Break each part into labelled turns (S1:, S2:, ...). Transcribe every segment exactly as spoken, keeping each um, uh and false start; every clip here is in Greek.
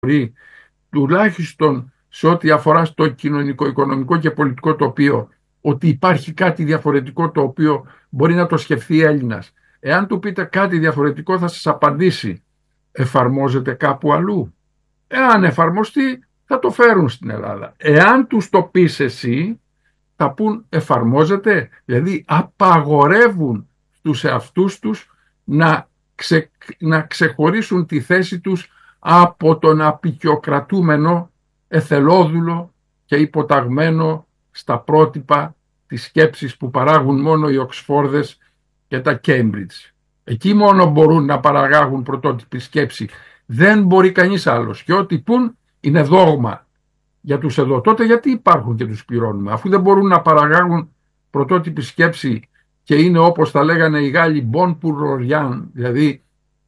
S1: τουλάχιστον σε ό,τι αφορά στο κοινωνικό, οικονομικό και πολιτικό τοπίο, ότι υπάρχει κάτι διαφορετικό το οποίο μπορεί να το σκεφτεί Έλληνας. Εάν του πείτε κάτι διαφορετικό θα σας απαντήσει, εφαρμόζεται κάπου αλλού? Εάν εφαρμοστεί θα το φέρουν στην Ελλάδα. Εάν τους το πεις εσύ θα πούν εφαρμόζεται, δηλαδή απαγορεύουν στους εαυτούς τους να, ξε, να ξεχωρίσουν τη θέση τους από τον απεικιοκρατούμενο εθελόδουλο και υποταγμένο στα πρότυπα της σκέψης που παράγουν μόνο οι Οξφόρδες και τα Κέμπριτζ. Εκεί μόνο μπορούν να παραγάγουν πρωτότυπη σκέψη. Δεν μπορεί κανείς άλλος. Και ό,τι πουν είναι δόγμα για τους εδώ. Τότε γιατί υπάρχουν και τους πληρώνουμε? Αφού δεν μπορούν να παραγάγουν πρωτότυπη σκέψη και είναι, όπως τα λέγανε οι Γάλλοι, bon pour rien, δηλαδή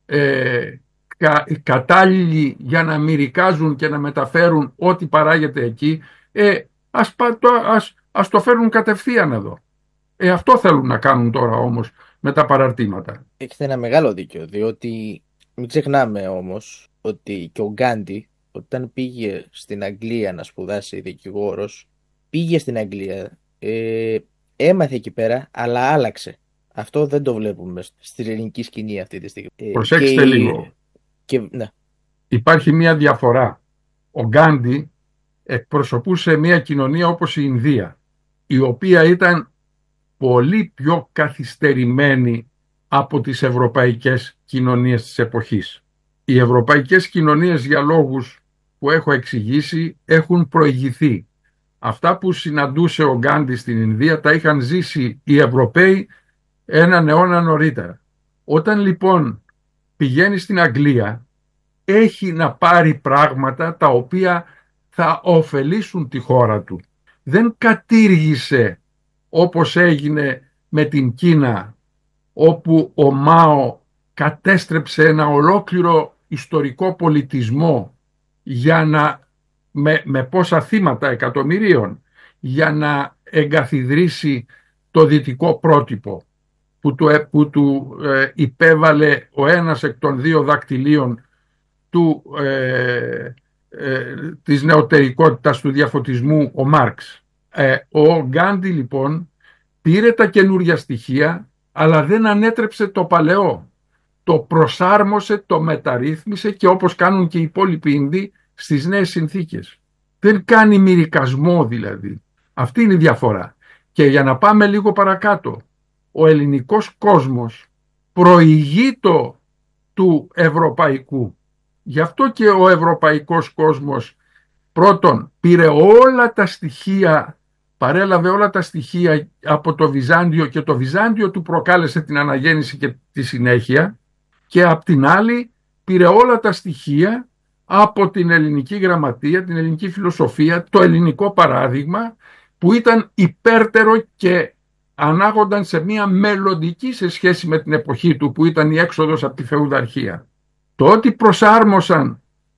S1: ε, κα, κατάλληλοι για να μυρικάζουν και να μεταφέρουν ό,τι παράγεται εκεί, ε, ας, το, ας, ας το φέρουν κατευθείαν εδώ. Ε, αυτό θέλουν να κάνουν τώρα όμως με τα παραρτήματα.
S2: Έχετε ένα μεγάλο δίκιο, διότι μην ξεχνάμε όμως ότι και ο Γκάντι, όταν πήγε στην Αγγλία να σπουδάσει δικηγόρος, πήγε στην Αγγλία, ε, έμαθε εκεί πέρα, αλλά άλλαξε. Αυτό δεν το βλέπουμε στην ελληνική σκηνή αυτή τη στιγμή.
S1: Προσέξτε
S2: και,
S1: λίγο.
S2: Και, ναι.
S1: Υπάρχει μια διαφορά. Ο Γκάντι εκπροσωπούσε μια κοινωνία όπως η Ινδία, η οποία ήταν πολύ πιο καθυστερημένη από τις ευρωπαϊκές κοινωνίες της εποχής. Οι ευρωπαϊκές κοινωνίες, για λόγους που έχω εξηγήσει, έχουν προηγηθεί. Αυτά που συναντούσε ο Γκάντι στην Ινδία τα είχαν ζήσει οι Ευρωπαίοι έναν αιώνα νωρίτερα. Όταν λοιπόν πηγαίνει στην Αγγλία, έχει να πάρει πράγματα τα οποία θα ωφελήσουν τη χώρα του. Δεν κατήργησε όπως έγινε με την Κίνα, όπου ο Μάο κατέστρεψε ένα ολόκληρο ιστορικό πολιτισμό για να, με, με πόσα θύματα εκατομμυρίων, για να εγκαθιδρύσει το δυτικό πρότυπο που του, που του ε, υπέβαλε ο ένας εκ των δύο δακτυλίων του, ε, ε, της νεωτερικότητας του διαφωτισμού, ο Μάρξ. Ε, ο Γκάντι λοιπόν πήρε τα καινούργια στοιχεία, αλλά δεν ανέτρεψε το παλαιό. Το προσάρμοσε, το μεταρρύθμισε και όπως κάνουν και οι υπόλοιποι Ινδοί στις νέες συνθήκες. Δεν κάνει μυρικασμό δηλαδή. Αυτή είναι η διαφορά. Και για να πάμε λίγο παρακάτω, ο ελληνικός κόσμος προηγείτο του ευρωπαϊκού. Γι' αυτό και ο ευρωπαϊκός κόσμος πρώτον πήρε όλα τα στοιχεία, παρέλαβε όλα τα στοιχεία από το Βυζάντιο και το Βυζάντιο του προκάλεσε την αναγέννηση και τη συνέχεια, και απ' την άλλη πήρε όλα τα στοιχεία από την ελληνική γραμματεία, την ελληνική φιλοσοφία, το ελληνικό παράδειγμα που ήταν υπέρτερο και ανάγονταν σε μια μελλοντική σε σχέση με την εποχή του που ήταν η έξοδος από τη φεουδαρχία. Το ότι προσάρμοσαν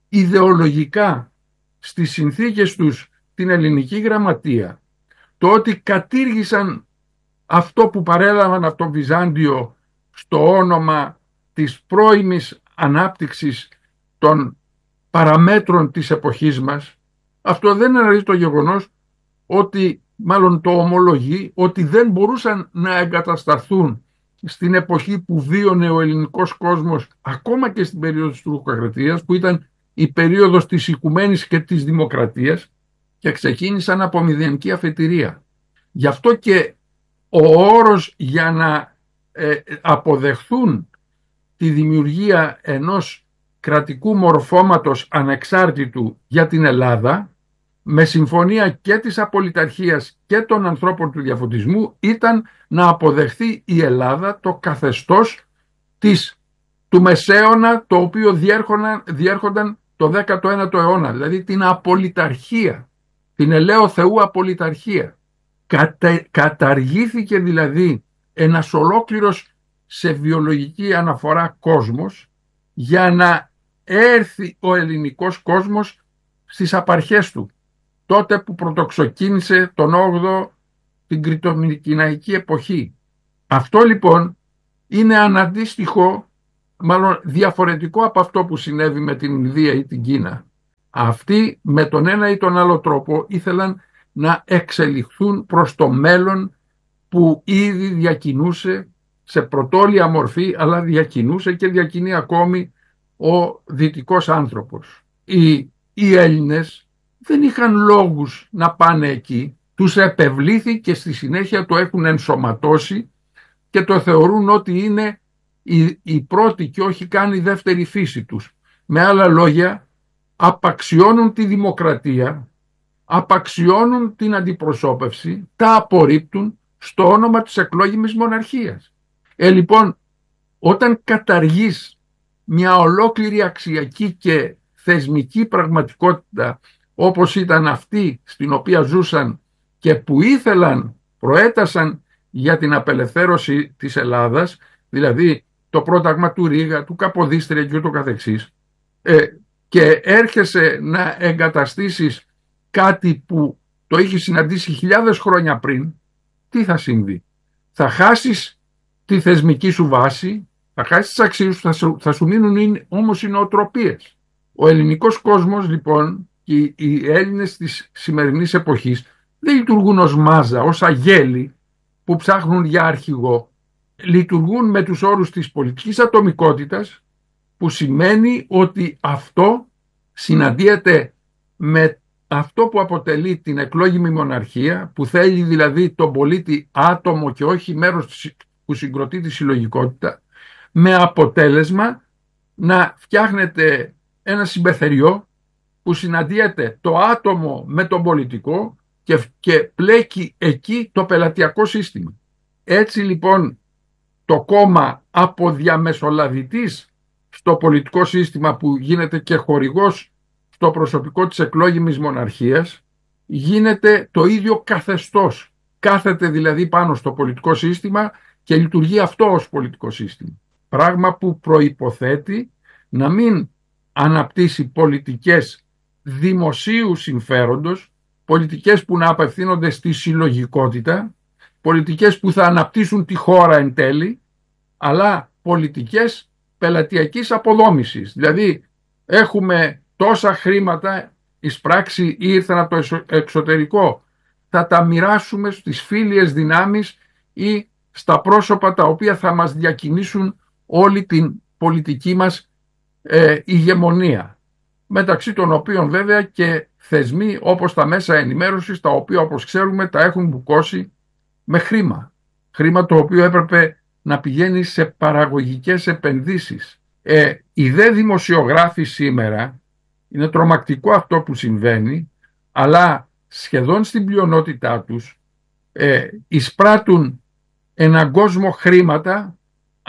S1: ιδεολογικά στις συνθήκες τους την ελληνική γραμματεία, το ότι κατήργησαν αυτό που παρέλαβαν από το Βυζάντιο στο όνομα της πρώιμης ανάπτυξης των παραμέτρων της εποχής μας, αυτό δεν αναλύει το γεγονός ότι, μάλλον το ομολογεί, ότι δεν μπορούσαν να εγκατασταθούν στην εποχή που βίωνε ο ελληνικός κόσμος, ακόμα και στην περίοδο της τουρκοκρατίας, που ήταν η περίοδος της οικουμένης και της δημοκρατίας, και ξεκίνησαν από μηδενική αφετηρία. Γι' αυτό και ο όρος για να ε, αποδεχθούν τη δημιουργία ενός κρατικού μορφώματος ανεξάρτητου για την Ελλάδα, με συμφωνία και της απολυταρχίας και των ανθρώπων του διαφωτισμού, ήταν να αποδεχθεί η Ελλάδα το καθεστώς της, του Μεσαίωνα, το οποίο διέρχονταν, διέρχονταν το δέκατο ένατο αιώνα, δηλαδή την απολυταρχία, την ελαίο Θεού απολυταρχία. Κατα, καταργήθηκε δηλαδή ένας ολόκληρος σε βιολογική αναφορά κόσμος για να έρθει ο ελληνικός κόσμος στις απαρχές του, τότε που πρωτοξοκίνησε τον όγδοο την κρητομικηναϊκή εποχή. Αυτό λοιπόν είναι αναντίστοιχο, μάλλον διαφορετικό από αυτό που συνέβη με την Ινδία ή την Κίνα. Αυτοί με τον ένα ή τον άλλο τρόπο ήθελαν να εξελιχθούν προς το μέλλον που ήδη διακινούσε σε πρωτόλια μορφή, αλλά διακινούσε και διακινεί ακόμη ο δυτικός άνθρωπος. Οι, οι Έλληνες δεν είχαν λόγους να πάνε εκεί, τους επευλήθη και στη συνέχεια το έχουν ενσωματώσει και το θεωρούν ότι είναι η, η πρώτη και όχι καν η δεύτερη φύση τους. Με άλλα λόγια, απαξιώνουν τη δημοκρατία, απαξιώνουν την αντιπροσώπευση, τα απορρίπτουν στο όνομα της εκλόγιμης μοναρχίας. Ε, λοιπόν, όταν καταργείς μια ολόκληρη αξιακή και θεσμική πραγματικότητα όπως ήταν αυτή στην οποία ζούσαν και που ήθελαν, προέτασαν για την απελευθέρωση της Ελλάδας, δηλαδή το πρόταγμα του Ρήγα, του Καποδίστρια και ούτω καθεξής, ε, και έρχεσαι να εγκαταστήσεις κάτι που το είχε συναντήσει χιλιάδες χρόνια πριν, τι θα συμβεί? Θα χάσεις τη θεσμική σου βάση, θα χάσεις τις αξίες σου, θα σου, θα σου μείνουν όμως οι νοοτροπίες. Ο ελληνικός κόσμος λοιπόν και οι Έλληνες της σημερινής εποχής δεν λειτουργούν ως μάζα, ως αγέλη που ψάχνουν για αρχηγό. Λειτουργούν με τους όρους της πολιτικής ατομικότητας, που σημαίνει ότι αυτό συναντιέται με αυτό που αποτελεί την εκλόγιμη μοναρχία, που θέλει δηλαδή τον πολίτη άτομο και όχι μέρος που συγκροτεί τη συλλογικότητα, με αποτέλεσμα να φτιάχνεται ένα συμπεθεριό που συναντιέται το άτομο με τον πολιτικό και, και πλέκει εκεί το πελατειακό σύστημα. Έτσι λοιπόν το κόμμα από διαμεσολαβητής στο πολιτικό σύστημα, που γίνεται και χορηγός στο προσωπικό της εκλόγιμης μοναρχίας, γίνεται το ίδιο καθεστώς. Κάθεται δηλαδή πάνω στο πολιτικό σύστημα και λειτουργεί αυτό ως πολιτικό σύστημα. Πράγμα που προϋποθέτει να μην αναπτύσσει πολιτικές δημοσίου συμφέροντος, πολιτικές που να απευθύνονται στη συλλογικότητα, πολιτικές που θα αναπτύσσουν τη χώρα εν τέλει, αλλά πολιτικές πελατειακής αποδόμησης. Δηλαδή έχουμε τόσα χρήματα εισπράξει ή ήρθαν από το εξωτερικό, θα τα μοιράσουμε στις φίλιες δυνάμεις ή στα πρόσωπα τα οποία θα μας διακινήσουν όλη την πολιτική μας ε, ηγεμονία, μεταξύ των οποίων βέβαια και θεσμοί όπως τα μέσα ενημέρωσης, τα οποία όπως ξέρουμε τα έχουν μπουκώσει με χρήμα, χρήμα το οποίο έπρεπε να πηγαίνει σε παραγωγικές επενδύσεις. Ε, οι δε δημοσιογράφοι σήμερα, είναι τρομακτικό αυτό που συμβαίνει, αλλά σχεδόν στην πλειονότητά τους ε, εισπράττουν έναν κόσμο χρήματα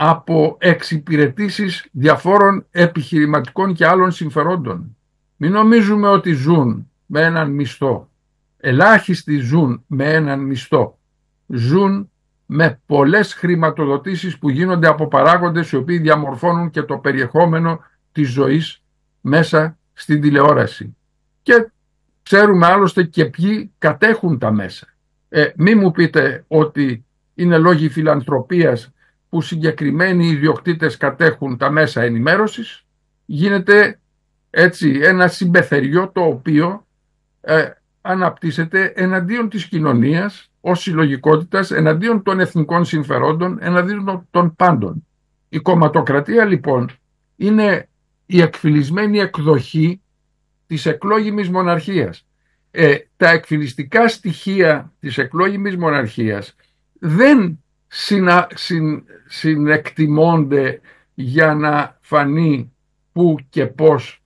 S1: από εξυπηρετήσεις διαφόρων επιχειρηματικών και άλλων συμφερόντων. Μην νομίζουμε ότι ζουν με έναν μισθό. Ελάχιστοι ζουν με έναν μισθό. Ζουν με πολλές χρηματοδοτήσεις που γίνονται από παράγοντες οι οποίοι διαμορφώνουν και το περιεχόμενο της ζωής μέσα στην τηλεόραση. Και ξέρουμε άλλωστε και ποιοι κατέχουν τα μέσα. Ε, μη μου πείτε ότι είναι λόγοι φιλανθρωπίας που συγκεκριμένοι ιδιοκτήτες κατέχουν τα μέσα ενημέρωσης. Γίνεται έτσι ένα συμπεθεριό το οποίο ε, αναπτύσσεται εναντίον της κοινωνίας ως συλλογικότητας, εναντίον των εθνικών συμφερόντων, εναντίον των πάντων. Η κομματοκρατία λοιπόν είναι η εκφυλισμένη εκδοχή της εκλόγιμης μοναρχίας. Ε, τα εκφυλιστικά στοιχεία της εκλόγιμης μοναρχίας δεν συνα, συν, συνεκτιμώνται για να φανεί πού και πώς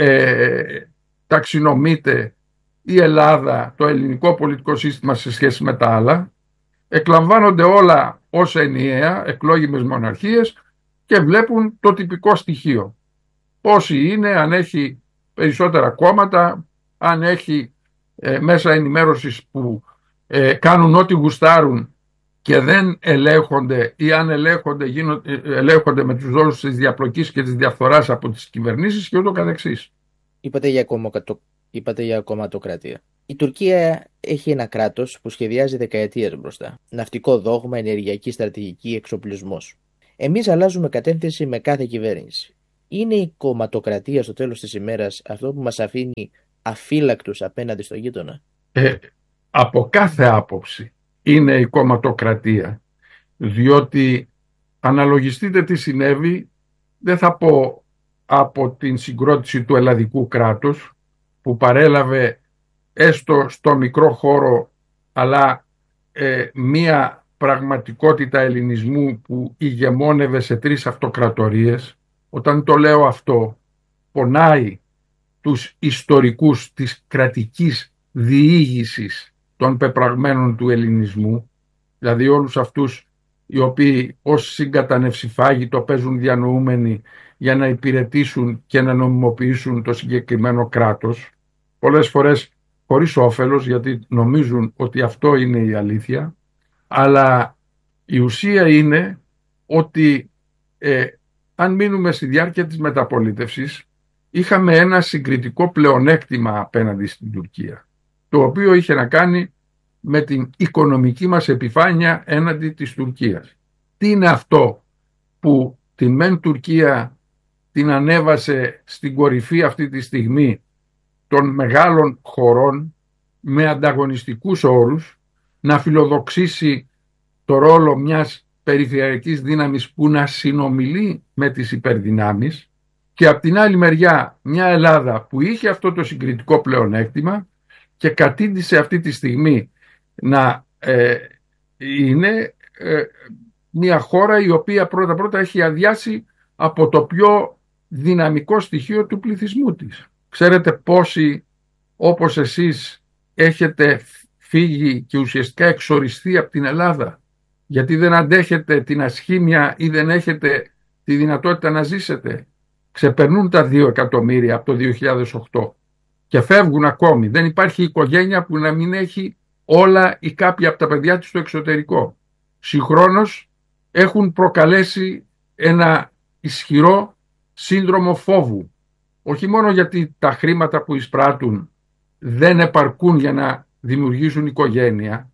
S1: ε, ταξινομείται η Ελλάδα, το ελληνικό πολιτικό σύστημα σε σχέση με τα άλλα. Εκλαμβάνονται όλα ως ενιαία εκλόγιμες μοναρχίες και βλέπουν το τυπικό στοιχείο. Πόσοι είναι, αν έχει περισσότερα κόμματα, αν έχει ε, μέσα ενημέρωσης που ε, κάνουν ό,τι γουστάρουν και δεν ελέγχονται, ή αν ελέγχονται, γίνονται, ελέγχονται με τους δόλους της διαπλοκής και της διαφθοράς από τις κυβερνήσεις και ούτω καθεξής.
S2: Είπατε για, κομμοκατο... Είπατε για κομματοκρατία. Η Τουρκία έχει ένα κράτος που σχεδιάζει δεκαετίες μπροστά. Ναυτικό δόγμα, ενεργειακή στρατηγική, εξοπλισμός. Εμείς αλλάζουμε κατεύθυνση με κάθε κυβέρνηση. είναι η κομματοκρατία στο τέλος της ημέρας αυτό που μας αφήνει αφύλακτους απέναντι στο γείτονα?
S1: Ε, από κάθε άποψη είναι η κομματοκρατία, διότι αναλογιστείτε τι συνέβη, δεν θα πω από την συγκρότηση του ελλαδικού κράτους που παρέλαβε έστω στο μικρό χώρο, αλλά ε, μία πραγματικότητα ελληνισμού που ηγεμόνευε σε τρεις αυτοκρατορίες. Όταν το λέω αυτό, πονάει τους ιστορικούς της κρατικής διήγησης των πεπραγμένων του ελληνισμού, δηλαδή όλους αυτούς οι οποίοι ως συγκατανευσιφάγοι το παίζουν διανοούμενοι για να υπηρετήσουν και να νομιμοποιήσουν το συγκεκριμένο κράτος, πολλές φορές χωρίς όφελος, γιατί νομίζουν ότι αυτό είναι η αλήθεια, αλλά η ουσία είναι ότι ε, αν μείνουμε στη διάρκεια της μεταπολίτευσης, είχαμε ένα συγκριτικό πλεονέκτημα απέναντι στην Τουρκία, το οποίο είχε να κάνει με την οικονομική μας επιφάνεια έναντι της Τουρκίας. Τι είναι αυτό που τη μεν Τουρκία την ανέβασε στην κορυφή αυτή τη στιγμή των μεγάλων χωρών με ανταγωνιστικούς όρους, να φιλοδοξήσει το ρόλο μιας περιφερειακής δύναμης που να συνομιλεί με τις υπερδυνάμεις, και από την άλλη μεριά μια Ελλάδα που είχε αυτό το συγκριτικό πλεονέκτημα και κατήντησε αυτή τη στιγμή να ε, είναι ε, μια χώρα η οποία πρώτα πρώτα έχει αδειάσει από το πιο δυναμικό στοιχείο του πληθυσμού της. Ξέρετε πόσοι όπως εσείς έχετε φύγει και ουσιαστικά εξοριστεί από την Ελλάδα, γιατί δεν αντέχετε την ασχήμια ή δεν έχετε τη δυνατότητα να ζήσετε? Ξεπερνούν τα δύο εκατομμύρια από το δύο χιλιάδες οκτώ και φεύγουν ακόμη. Δεν υπάρχει οικογένεια που να μην έχει όλα ή κάποια από τα παιδιά της στο εξωτερικό. Συγχρόνως έχουν προκαλέσει ένα ισχυρό σύνδρομο φόβου. Όχι μόνο γιατί τα χρήματα που εισπράττουν δεν επαρκούν για να δημιουργήσουν οικογένεια,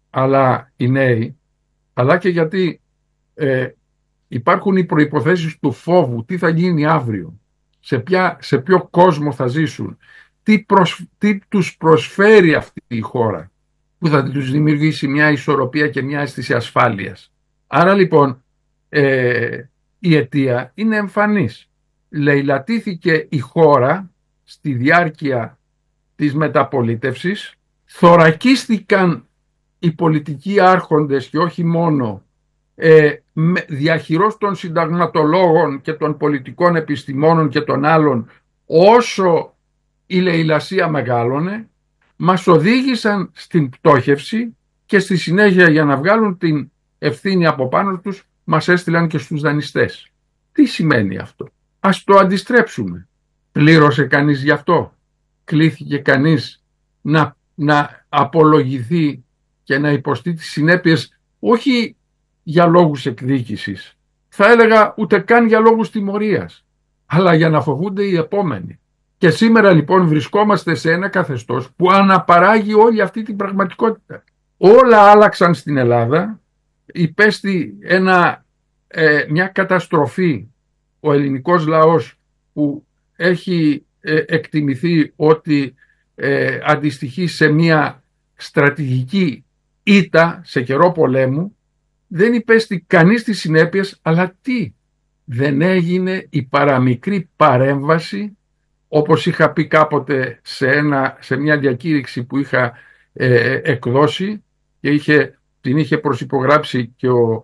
S1: αλλά οι νέοι, αλλά και γιατί ε, υπάρχουν οι προϋποθέσεις του φόβου. Τι θα γίνει αύριο, σε, ποια, σε ποιο κόσμο θα ζήσουν, τι, προσ, τι τους προσφέρει αυτή η χώρα που θα τους δημιουργήσει μια ισορροπία και μια αίσθηση ασφάλειας. Άρα λοιπόν ε, η αιτία είναι εμφανής. Λεηλατήθηκε η χώρα στη διάρκεια της μεταπολίτευσης, θωρακίστηκαν οι πολιτικοί άρχοντες και όχι μόνο, ε, διαχειρός των συνταγματολόγων και των πολιτικών επιστημόνων και των άλλων, όσο η λαιλασία μεγάλωνε, μας οδήγησαν στην πτώχευση και στη συνέχεια, για να βγάλουν την ευθύνη από πάνω τους, μας έστειλαν και στους δανειστές. Τι σημαίνει αυτό? Ας το αντιστρέψουμε. Πλήρωσε κανείς γι' αυτό? Κλήθηκε κανείς να, να απολογηθεί και να υποστεί τις συνέπειες, όχι για λόγους εκδίκησης, θα έλεγα ούτε καν για λόγους τιμωρίας, αλλά για να φοβούνται οι επόμενοι? Και σήμερα λοιπόν βρισκόμαστε σε ένα καθεστώς που αναπαράγει όλη αυτή την πραγματικότητα. Όλα άλλαξαν στην Ελλάδα, υπέστη ένα, ε, μια καταστροφή ο ελληνικός λαός που έχει ε, εκτιμηθεί ότι ε, αντιστοιχεί σε μια στρατηγική ήττα σε καιρό πολέμου. Δεν υπέστη κανείς τις συνέπειες, αλλά τι? Δεν έγινε η παραμικρή παρέμβαση, όπως είχα πει κάποτε σε, ένα, σε μια διακήρυξη που είχα ε, εκδώσει και είχε, την είχε προσυπογράψει και ο,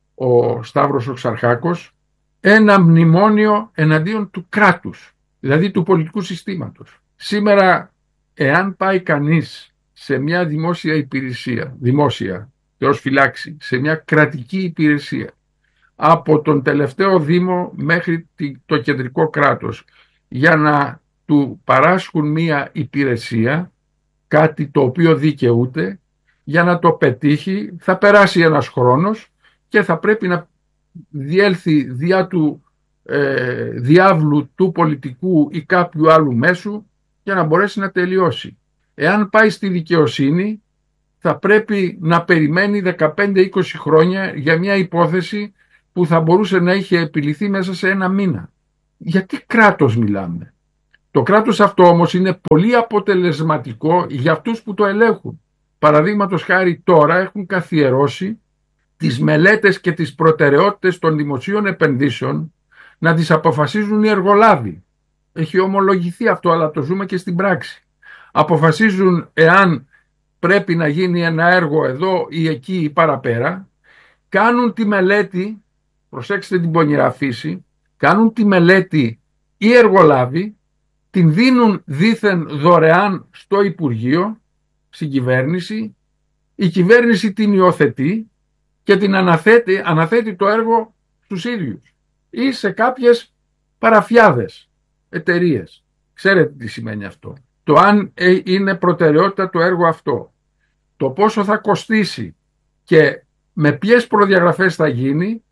S1: ο Σταύρος ο Ξαρχάκος, ένα μνημόνιο εναντίον του κράτους, δηλαδή του πολιτικού συστήματος. Σήμερα, εάν πάει κανείς σε μια δημόσια υπηρεσία, δημόσια, Θεός φυλάξει, σε μια κρατική υπηρεσία, από τον τελευταίο δήμο μέχρι το κεντρικό κράτος, για να του παράσχουν μια υπηρεσία, κάτι το οποίο δικαιούται, για να το πετύχει θα περάσει ένας χρόνος και θα πρέπει να διέλθει διά του ε, διάβλου του πολιτικού ή κάποιου άλλου μέσου για να μπορέσει να τελειώσει. Εάν πάει στη δικαιοσύνη, θα πρέπει να περιμένει δεκαπέντε με είκοσι χρόνια για μια υπόθεση που θα μπορούσε να είχε επιληθεί μέσα σε ένα μήνα. Γιατί κράτος μιλάμε? Το κράτος αυτό όμως είναι πολύ αποτελεσματικό για αυτούς που το ελέγχουν. Παραδείγματος χάρη τώρα έχουν καθιερώσει τις μελέτες και τις προτεραιότητες των δημοσίων επενδύσεων να τις αποφασίζουν οι εργολάβοι. Έχει ομολογηθεί αυτό, αλλά το ζούμε και στην πράξη. Αποφασίζουν εάν πρέπει να γίνει ένα έργο εδώ ή εκεί ή παραπέρα, κάνουν τη μελέτη, προσέξτε την πονηρά φύση, κάνουν τη μελέτη οι εργολάβοι, την δίνουν δήθεν δωρεάν στο Υπουργείο, στην κυβέρνηση, η κυβέρνηση την υιοθετεί και την αναθέτει, αναθέτει το έργο στους ίδιους ή σε κάποιες παραφιάδες εταιρείες. Ξέρετε τι σημαίνει αυτό. Το αν είναι προτεραιότητα το έργο αυτό, το πόσο θα κοστίσει και με ποιες προδιαγραφές θα γίνει,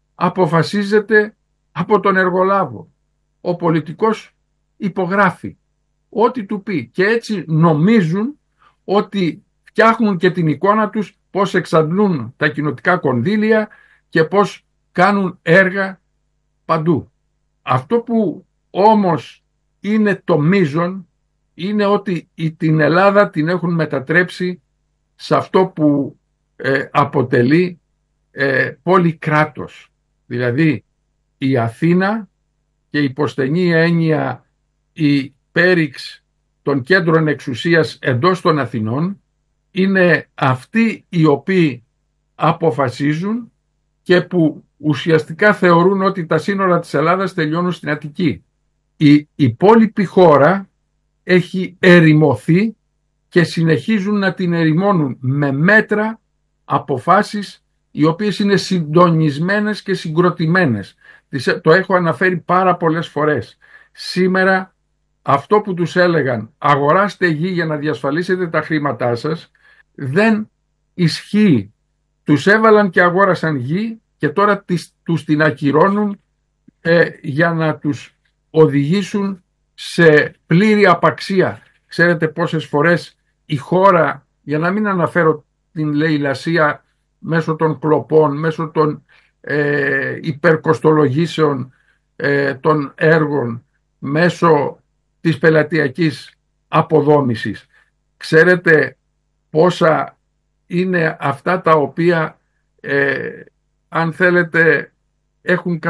S1: αποφασίζεται από τον εργολάβο. Ο πολιτικός υπογράφει ό,τι του πει και έτσι νομίζουν ότι φτιάχνουν και την εικόνα τους πώς εξαντλούν τα κοινοτικά κονδύλια και πώς κάνουν έργα παντού. Αυτό που όμως είναι το μείζον είναι ότι την Ελλάδα την έχουν μετατρέψει σε αυτό που ε, αποτελεί ε, πόλη κράτος. Δηλαδή η Αθήνα και η υποστενή έννοια η πέριξ των κέντρων εξουσίας εντός των Αθηνών είναι αυτοί οι οποίοι αποφασίζουν και που ουσιαστικά θεωρούν ότι τα σύνορα της Ελλάδας τελειώνουν στην Αττική. Η υπόλοιπη χώρα έχει ερημωθεί και συνεχίζουν να την ερημώνουν με μέτρα, αποφάσεις οι οποίες είναι συντονισμένες και συγκροτημένες. Το έχω αναφέρει πάρα πολλές φορές. Σήμερα αυτό που τους έλεγαν αγοράστε γη για να διασφαλίσετε τα χρήματά σας δεν ισχύει. Τους έβαλαν και αγόρασαν γη και τώρα τις, τους την ακυρώνουν ε, για να τους οδηγήσουν σε πλήρη απαξία. Ξέρετε πόσες φορές η χώρα, για να μην αναφέρω την λαιλασία μέσω των κλοπών, μέσω των ε, υπερκοστολογήσεων ε, των έργων, μέσω της πελατειακής αποδόμησης. Ξέρετε πόσα είναι αυτά τα οποία ε, αν θέλετε έχουν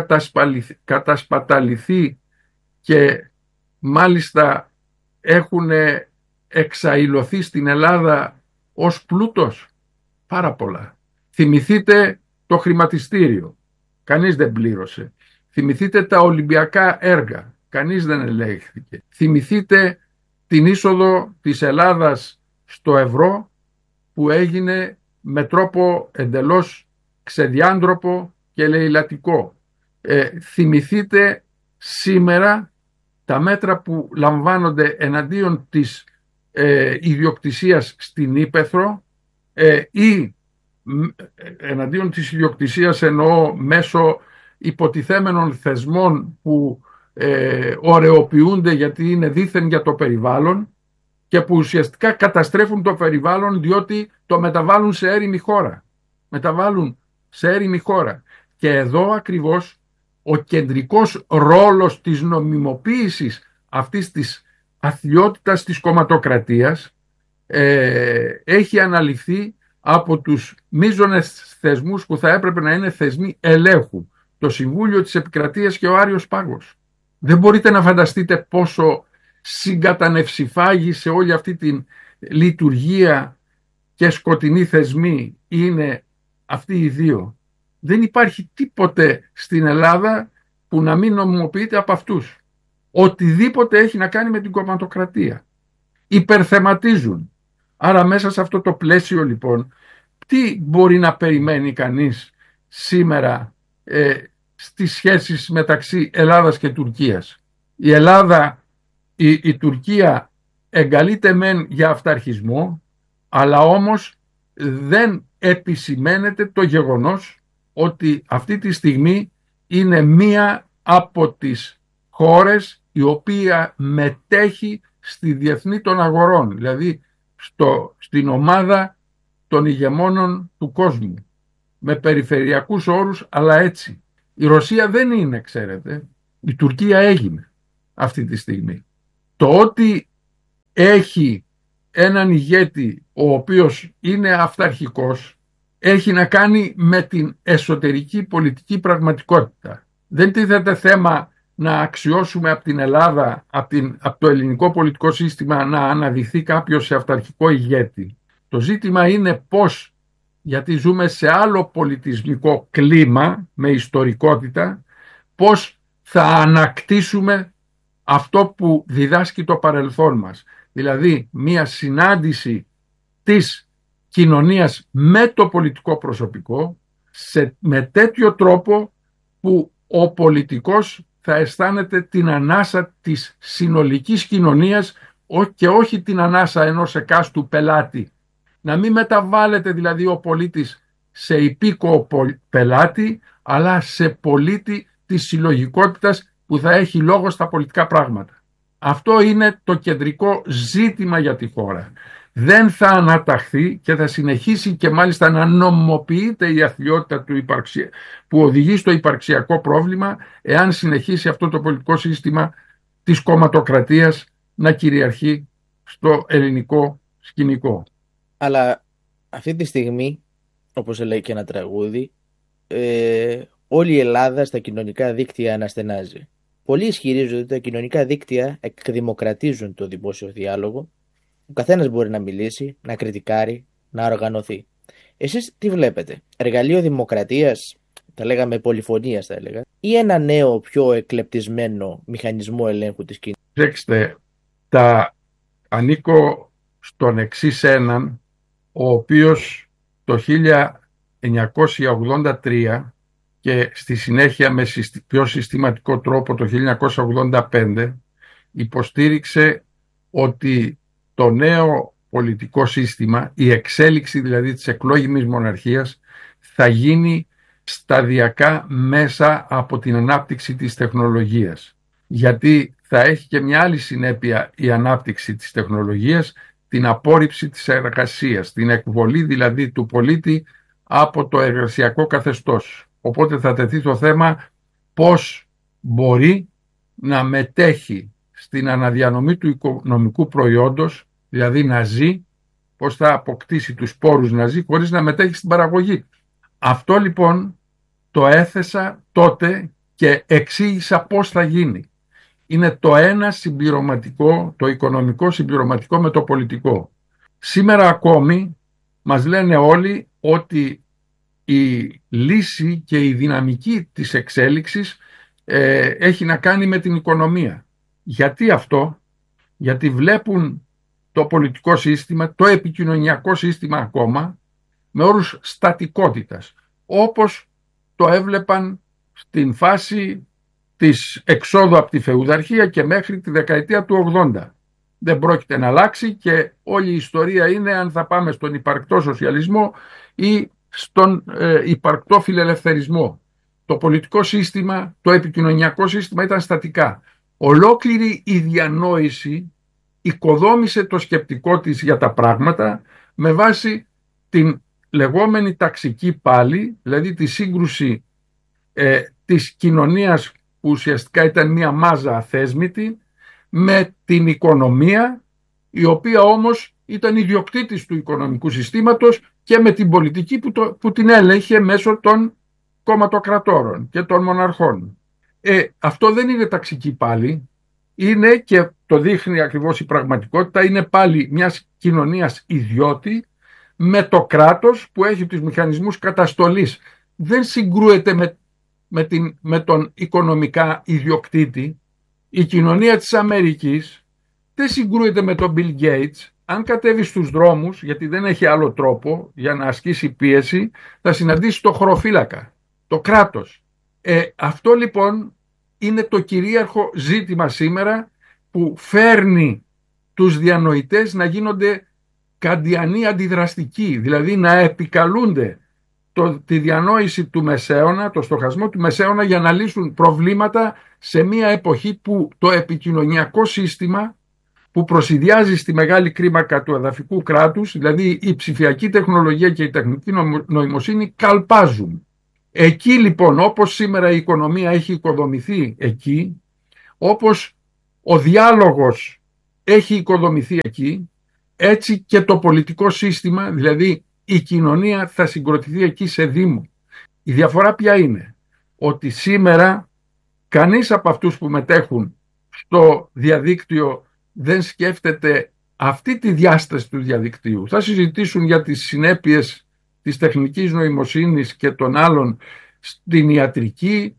S1: κατασπαταληθεί και μάλιστα έχουν εξαϊλωθεί στην Ελλάδα ως πλούτος? Πάρα πολλά. Θυμηθείτε το χρηματιστήριο. Κανείς δεν πλήρωσε. Θυμηθείτε τα Ολυμπιακά έργα. Κανείς δεν ελέγχθηκε. Θυμηθείτε την είσοδο της Ελλάδας στο ευρώ που έγινε με τρόπο εντελώς ξεδιάντροπο και λαιλατικό. Ε, θυμηθείτε σήμερα τα μέτρα που λαμβάνονται εναντίον της ε, ιδιοκτησίας στην Ύπαιθρο ε, ή εναντίον της ιδιοκτησίας εννοώ μέσω υποτιθέμενων θεσμών που ε, ωρεοποιούνται γιατί είναι δήθεν για το περιβάλλον και που ουσιαστικά καταστρέφουν το περιβάλλον διότι το μεταβάλλουν σε έρημη χώρα. Μεταβάλλουν σε έρημη χώρα. Και εδώ ακριβώς ο κεντρικός ρόλος της νομιμοποίησης αυτής της αθλιότητας της κομματοκρατίας ε, έχει αναλυθεί από τους μείζονες θεσμούς που θα έπρεπε να είναι θεσμοί ελέγχου. Το Συμβούλιο της Επικρατείας και ο Άριος Πάγος. Δεν μπορείτε να φανταστείτε πόσο συγκατανευσιφάγη σε όλη αυτή την λειτουργία και σκοτεινή θεσμή είναι αυτοί οι δύο. Δεν υπάρχει τίποτε στην Ελλάδα που να μην νομιμοποιείται από αυτούς. Οτιδήποτε έχει να κάνει με την κομματοκρατία. Υπερθεματίζουν. Άρα μέσα σε αυτό το πλαίσιο λοιπόν, τι μπορεί να περιμένει κανείς σήμερα ε, στις σχέσεις μεταξύ Ελλάδας και Τουρκίας? Η Ελλάδα, η, η Τουρκία εγκαλείται μεν για αυταρχισμό, αλλά όμως δεν επισημαίνεται το γεγονός ότι αυτή τη στιγμή είναι μία από τις χώρες η οποία μετέχει στη διεθνή των αγορών, δηλαδή στο, στην ομάδα των ηγεμόνων του κόσμου, με περιφερειακούς όρους, αλλά έτσι. Η Ρωσία δεν είναι, ξέρετε. Η Τουρκία έγινε αυτή τη στιγμή. Το ότι έχει έναν ηγέτη ο οποίος είναι αυταρχικός έχει να κάνει με την εσωτερική πολιτική πραγματικότητα. Δεν τίθεται θέμα να αξιώσουμε από την Ελλάδα, από, την, από το ελληνικό πολιτικό σύστημα να αναδειχθεί κάποιος σε αυταρχικό ηγέτη. Το ζήτημα είναι πώς, γιατί ζούμε σε άλλο πολιτισμικό κλίμα με ιστορικότητα, πώς θα ανακτήσουμε αυτό που διδάσκει το παρελθόν μας. Δηλαδή μια συνάντηση της κοινωνίας με το πολιτικό προσωπικό σε, με τέτοιο τρόπο που ο πολιτικός θα αισθάνεται την ανάσα της συνολικής κοινωνίας και όχι την ανάσα ενός εκάστου πελάτη. Να μην μεταβάλλεται δηλαδή ο πολίτης σε υπήκοο πελάτη, αλλά σε πολίτη της συλλογικότητας που θα έχει λόγο στα πολιτικά πράγματα. Αυτό είναι το κεντρικό ζήτημα για τη χώρα. Δεν θα αναταχθεί και θα συνεχίσει και μάλιστα να νομιμοποιείται η αθλιότητα του υπαρξια... που οδηγεί στο υπαρξιακό πρόβλημα, εάν συνεχίσει αυτό το πολιτικό σύστημα της κομματοκρατίας να κυριαρχεί στο ελληνικό σκηνικό.
S2: Αλλά αυτή τη στιγμή, όπως λέει και ένα τραγούδι, ε, όλη η Ελλάδα στα κοινωνικά δίκτυα αναστενάζει. Πολλοί ισχυρίζονται ότι τα κοινωνικά δίκτυα εκδημοκρατίζουν το δημόσιο διάλογο. Ο καθένας μπορεί να μιλήσει, να κριτικάρει, να οργανωθεί. Εσείς τι βλέπετε, εργαλείο δημοκρατίας, τα λέγαμε πολυφωνίας θα έλεγα, ή ένα νέο πιο εκλεπτισμένο μηχανισμό ελέγχου της κοινωνίας?
S1: Κοιτάξτε, τα ανήκω στον εξής έναν, ο οποίος το χίλια εννιακόσια ογδόντα τρία και στη συνέχεια με πιο συστηματικό τρόπο το χίλια εννιακόσια ογδόντα πέντε υποστήριξε ότι το νέο πολιτικό σύστημα, η εξέλιξη δηλαδή της εκλόγιμης μοναρχίας, θα γίνει σταδιακά μέσα από την ανάπτυξη της τεχνολογίας. Γιατί θα έχει και μια άλλη συνέπεια η ανάπτυξη της τεχνολογίας, την απόρριψη της εργασίας, την εκβολή δηλαδή του πολίτη από το εργασιακό καθεστώς. Οπότε θα τεθεί το θέμα πώς μπορεί να μετέχει στην αναδιανομή του οικονομικού προϊόντος, δηλαδή να ζει, πώς θα αποκτήσει τους πόρους να ζει χωρίς να μετέχει στην παραγωγή. Αυτό λοιπόν το έθεσα τότε και εξήγησα πώς θα γίνει. Είναι το ένα συμπληρωματικό, το οικονομικό συμπληρωματικό με το πολιτικό. Σήμερα ακόμη μας λένε όλοι ότι η λύση και η δυναμική της εξέλιξης ε, έχει να κάνει με την οικονομία. Γιατί αυτό? Γιατί βλέπουν το πολιτικό σύστημα, το επικοινωνιακό σύστημα ακόμα, με όρους στατικότητας, όπως το έβλεπαν στην φάση της εξόδου από τη φεουδαρχία και μέχρι τη δεκαετία του ογδόντα. Δεν πρόκειται να αλλάξει και όλη η ιστορία είναι αν θα πάμε στον υπαρκτό σοσιαλισμό ή στον ε, υπαρκτό φιλελευθερισμό. Το πολιτικό σύστημα, το επικοινωνιακό σύστημα ήταν στατικά. Ολόκληρη η διανόηση οικοδόμησε το σκεπτικό της για τα πράγματα με βάση την λεγόμενη ταξική πάλη, δηλαδή τη σύγκρουση ε, της κοινωνίας που ουσιαστικά ήταν μια μάζα αθέσμητη, με την οικονομία, η οποία όμως ήταν ιδιοκτήτης του οικονομικού συστήματος, και με την πολιτική που, το, που την έλεγχε μέσω των κομματοκρατόρων και των μοναρχών. Ε, αυτό δεν είναι ταξική πάλι, είναι, και το δείχνει ακριβώς η πραγματικότητα, είναι πάλι μιας κοινωνίας ιδιώτη με το κράτος που έχει τους μηχανισμούς καταστολής. Δεν συγκρούεται με, με, την, με τον οικονομικά ιδιοκτήτη. Η κοινωνία της Αμερικής δεν συγκρούεται με τον Bill Gates. Αν κατέβει στους δρόμους, γιατί δεν έχει άλλο τρόπο για να ασκήσει πίεση, θα συναντήσει το χωροφύλακα, το κράτος. Ε, αυτό λοιπόν είναι το κυρίαρχο ζήτημα σήμερα, που φέρνει τους διανοητές να γίνονται καντιανοί αντιδραστικοί, δηλαδή να επικαλούνται το, τη διανόηση του μεσαίωνα, το στοχασμό του μεσαίωνα, για να λύσουν προβλήματα σε μια εποχή που το επικοινωνιακό σύστημα, που προσυδειάζει στη μεγάλη κλίμακα του εδαφικού κράτους, δηλαδή η ψηφιακή τεχνολογία και η τεχνική νοημοσύνη, καλπάζουν. Εκεί λοιπόν, όπως σήμερα η οικονομία έχει οικοδομηθεί εκεί, όπως ο διάλογος έχει οικοδομηθεί εκεί, έτσι και το πολιτικό σύστημα, δηλαδή η κοινωνία, θα συγκροτηθεί εκεί σε δήμο. Η διαφορά ποια είναι? Ότι σήμερα κανείς από αυτούς που μετέχουν στο διαδίκτυο δεν σκέφτεται αυτή τη διάσταση του διαδικτύου. Θα συζητήσουν για τις συνέπειες της τεχνικής νοημοσύνης και των άλλων στην ιατρική.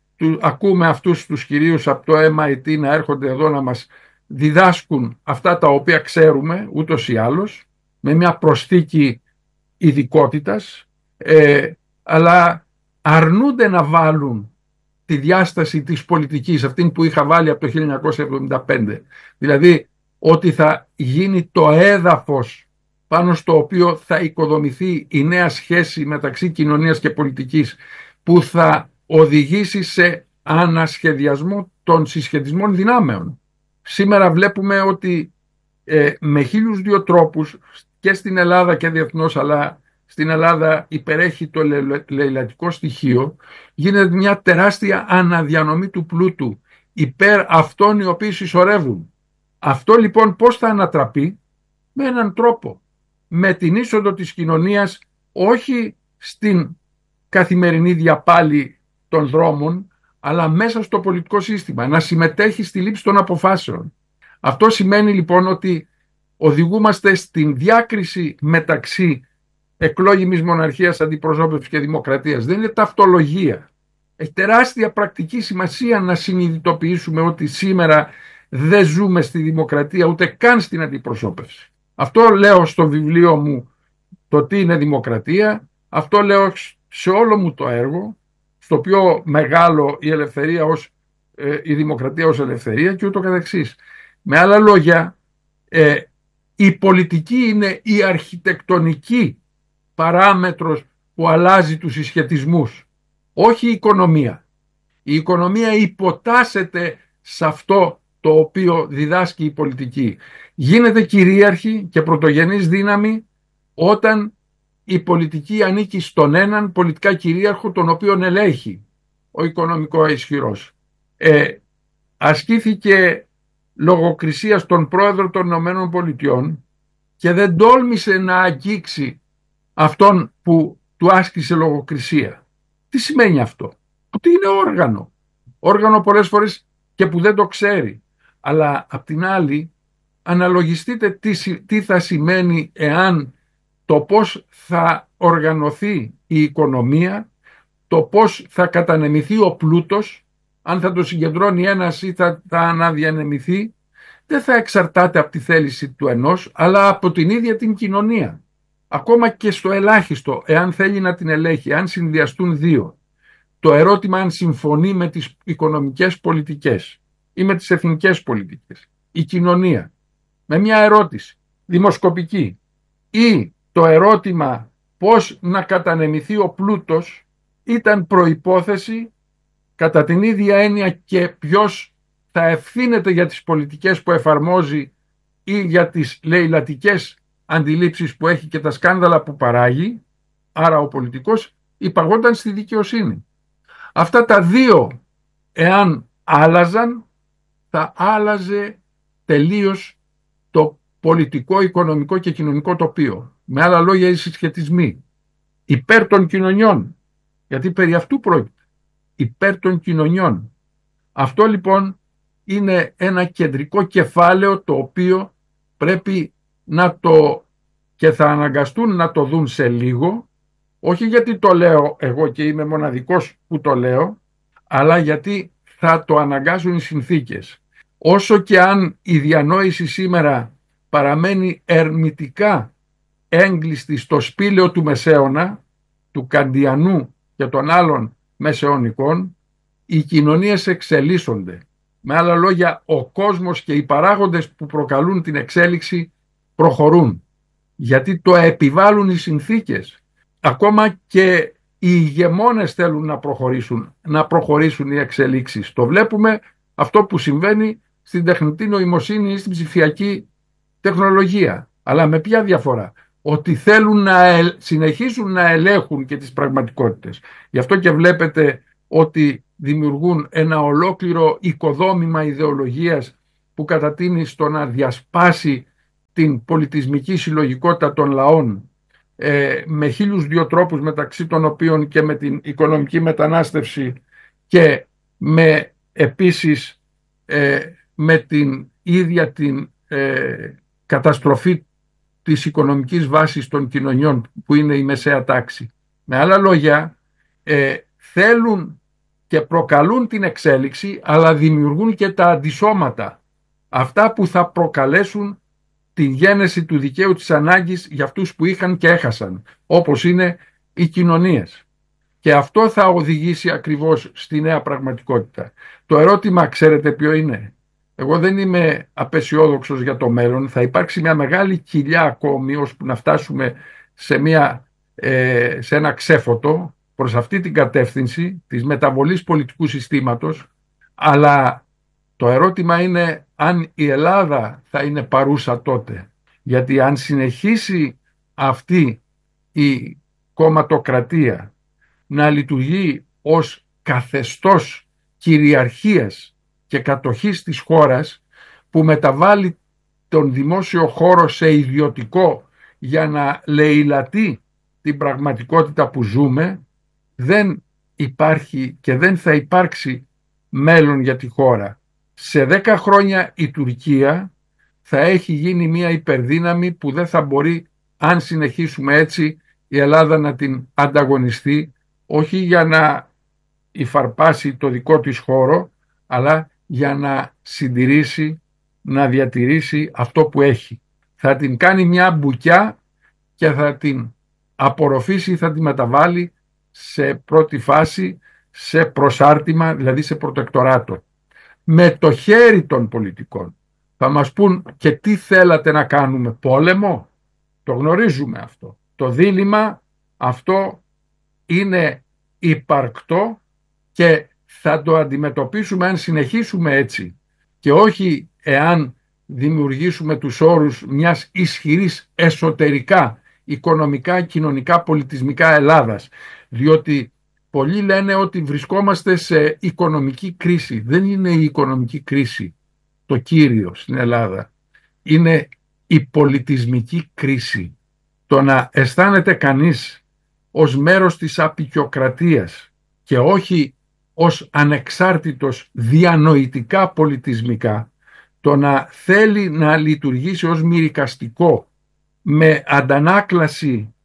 S1: Ακούμε αυτούς τους κυρίους από το εμ άι τι να έρχονται εδώ να μας διδάσκουν αυτά τα οποία ξέρουμε ούτως ή άλλως, με μια προσθήκη ειδικότητας, ε, αλλά αρνούνται να βάλουν τη διάσταση της πολιτικής, αυτήν που είχα βάλει από το χίλια εννιακόσια εβδομήντα πέντε. Δηλαδή ότι θα γίνει το έδαφος πάνω στο οποίο θα οικοδομηθεί η νέα σχέση μεταξύ κοινωνίας και πολιτικής, που θα οδηγήσει σε ανασχεδιασμό των συσχετισμών δυνάμεων. Σήμερα βλέπουμε ότι ε, με χίλιους δύο τρόπους και στην Ελλάδα και διεθνώς, αλλά στην Ελλάδα υπερέχει το λεηλατικό στοιχείο, γίνεται μια τεράστια αναδιανομή του πλούτου υπέρ αυτών οι οποίοι συσσωρεύουν. Αυτό λοιπόν πώς θα ανατραπεί? Με έναν τρόπο, με την είσοδο της κοινωνίας όχι στην καθημερινή διαπάλη των δρόμων, αλλά μέσα στο πολιτικό σύστημα, να συμμετέχει στη λήψη των αποφάσεων. Αυτό σημαίνει λοιπόν ότι οδηγούμαστε στην διάκριση μεταξύ εκλόγιμης μοναρχίας, αντιπροσώπευσης και δημοκρατίας. Δεν είναι ταυτολογία. Έχει τεράστια πρακτική σημασία να συνειδητοποιήσουμε ότι σήμερα δεν ζούμε στη δημοκρατία, ούτε καν στην αντιπροσώπευση. Αυτό λέω στο βιβλίο μου, το τι είναι δημοκρατία. Αυτό λέω σε όλο μου το έργο, στο πιο μεγάλο η ελευθερία ως, ε, η δημοκρατία ως ελευθερία και ούτω καθεξής. Με άλλα λόγια, ε, η πολιτική είναι η αρχιτεκτονική παράμετρος που αλλάζει τους συσχετισμούς, όχι η οικονομία. Η οικονομία υποτάσσεται σε αυτό το οποίο διδάσκει η πολιτική. Γίνεται κυρίαρχη και πρωτογενής δύναμη όταν η πολιτική ανήκει στον έναν πολιτικά κυρίαρχο, τον οποίον ελέγχει ο οικονομικό ισχυρός. Ε, ασκήθηκε λογοκρισία στον πρόεδρο των Ηνωμένων Πολιτειών και δεν τόλμησε να αγγίξει αυτόν που του άσκησε λογοκρισία. Τι σημαίνει αυτό? Ότι είναι όργανο. Όργανο πολλές φορές και που δεν το ξέρει. Αλλά απ' την άλλη αναλογιστείτε τι, τι θα σημαίνει εάν το πώς θα οργανωθεί η οικονομία, το πώς θα κατανεμηθεί ο πλούτος, αν θα το συγκεντρώνει ένας ή θα, θα αναδιανεμηθεί, δεν θα εξαρτάται από τη θέληση του ενός, αλλά από την ίδια την κοινωνία. Ακόμα και στο ελάχιστο, εάν θέλει να την ελέγχει, αν συνδυαστούν δύο, το ερώτημα αν συμφωνεί με τις οικονομικές πολιτικές ή με τις εθνικές πολιτικές, η κοινωνία, με μια ερώτηση δημοσκοπική, ή το ερώτημα πώς να κατανεμηθεί ο πλούτος, ήταν προϋπόθεση κατά την ίδια έννοια και ποιος θα ευθύνεται για τις πολιτικές που εφαρμόζει ή για τις λεηλατικές αντιλήψεις που έχει και τα σκάνδαλα που παράγει. Άρα ο πολιτικός υπαγόταν στη δικαιοσύνη. Αυτά τα δύο, εάν άλλαζαν, θα άλλαζε τελείως το πολιτικό, οικονομικό και κοινωνικό τοπίο. Με άλλα λόγια, οι συσχετισμοί υπέρ των κοινωνιών, γιατί περί αυτού πρόκειται, υπέρ των κοινωνιών. Αυτό λοιπόν είναι ένα κεντρικό κεφάλαιο το οποίο πρέπει να το, και θα αναγκαστούν να το δουν σε λίγο, όχι γιατί το λέω εγώ και είμαι μοναδικός που το λέω, αλλά γιατί θα το αναγκάσουν οι συνθήκες. Όσο και αν η διανόηση σήμερα παραμένει ερμητικά έγκλειστη στο σπήλαιο του Μεσαίωνα, του Καντιανού και των άλλων μεσαιωνικών, οι κοινωνίες εξελίσσονται. Με άλλα λόγια, ο κόσμος και οι παράγοντες που προκαλούν την εξέλιξη προχωρούν. Γιατί το επιβάλλουν οι συνθήκες. Ακόμα και οι ηγεμόνες θέλουν να προχωρήσουν, να προχωρήσουν οι εξελίξεις. Το βλέπουμε αυτό που συμβαίνει στην τεχνητή νοημοσύνη ή στην ψηφιακή τεχνολογία. Αλλά με ποια διαφορά? ότι θέλουν να ε, συνεχίσουν να ελέγχουν και τις πραγματικότητες. Γι' αυτό και βλέπετε ότι δημιουργούν ένα ολόκληρο οικοδόμημα ιδεολογίας που κατατείνει στο να διασπάσει την πολιτισμική συλλογικότητα των λαών ε, με χίλιους δύο τρόπους, μεταξύ των οποίων και με την οικονομική μετανάστευση και με επίσης ε, με την ίδια την ε, καταστροφή της οικονομικής βάσης των κοινωνιών που είναι η μεσαία τάξη. Με άλλα λόγια, ε, θέλουν και προκαλούν την εξέλιξη, αλλά δημιουργούν και τα αντισώματα, αυτά που θα προκαλέσουν τη γένεση του δικαίου της ανάγκης για αυτούς που είχαν και έχασαν, όπως είναι οι κοινωνίες. Και αυτό θα οδηγήσει ακριβώς στη νέα πραγματικότητα. Το ερώτημα, ξέρετε ποιο είναι? Εγώ δεν είμαι απεσιόδοξος για το μέλλον. Θα υπάρξει μια μεγάλη κοιλιά ακόμη ώσπου να φτάσουμε σε, μια, ε, σε ένα ξέφωτο προς αυτή την κατεύθυνση της μεταβολής πολιτικού συστήματος. Αλλά το ερώτημα είναι αν η Ελλάδα θα είναι παρούσα τότε. Γιατί αν συνεχίσει αυτή η κομματοκρατία να λειτουργεί ως καθεστώς κυριαρχίας και κατοχής της χώρας, που μεταβάλλει τον δημόσιο χώρο σε ιδιωτικό για να λεηλατεί την πραγματικότητα που ζούμε, δεν υπάρχει και δεν θα υπάρξει μέλλον για τη χώρα. Σε δέκα χρόνια η Τουρκία θα έχει γίνει μια υπερδύναμη που δεν θα μπορεί, αν συνεχίσουμε έτσι, η Ελλάδα να την ανταγωνιστεί, όχι για να υφαρπάσει το δικό της χώρο, αλλά για να συντηρήσει, να διατηρήσει αυτό που έχει. Θα την κάνει μια μπουκιά και θα την απορροφήσει, θα την μεταβάλει σε πρώτη φάση σε προσάρτημα, δηλαδή σε προτεκτοράτο. Με το χέρι των πολιτικών. Θα μας πούν και τι θέλατε να κάνουμε, πόλεμο? Το γνωρίζουμε αυτό. Το δίλημμα αυτό είναι υπαρκτό και θα το αντιμετωπίσουμε αν συνεχίσουμε έτσι και όχι εάν δημιουργήσουμε τους όρους μιας ισχυρής εσωτερικά, οικονομικά, κοινωνικά, πολιτισμικά Ελλάδας. Διότι πολλοί λένε ότι βρισκόμαστε σε οικονομική κρίση. Δεν είναι η οικονομική κρίση το κύριο στην Ελλάδα. Είναι η πολιτισμική κρίση. Το να αισθάνεται κανείς ως μέρος της αποικιοκρατίας και όχι ως ανεξάρτητος διανοητικά πολιτισμικά, το να θέλει να λειτουργήσει ως μυρικαστικό με αντανάκλαση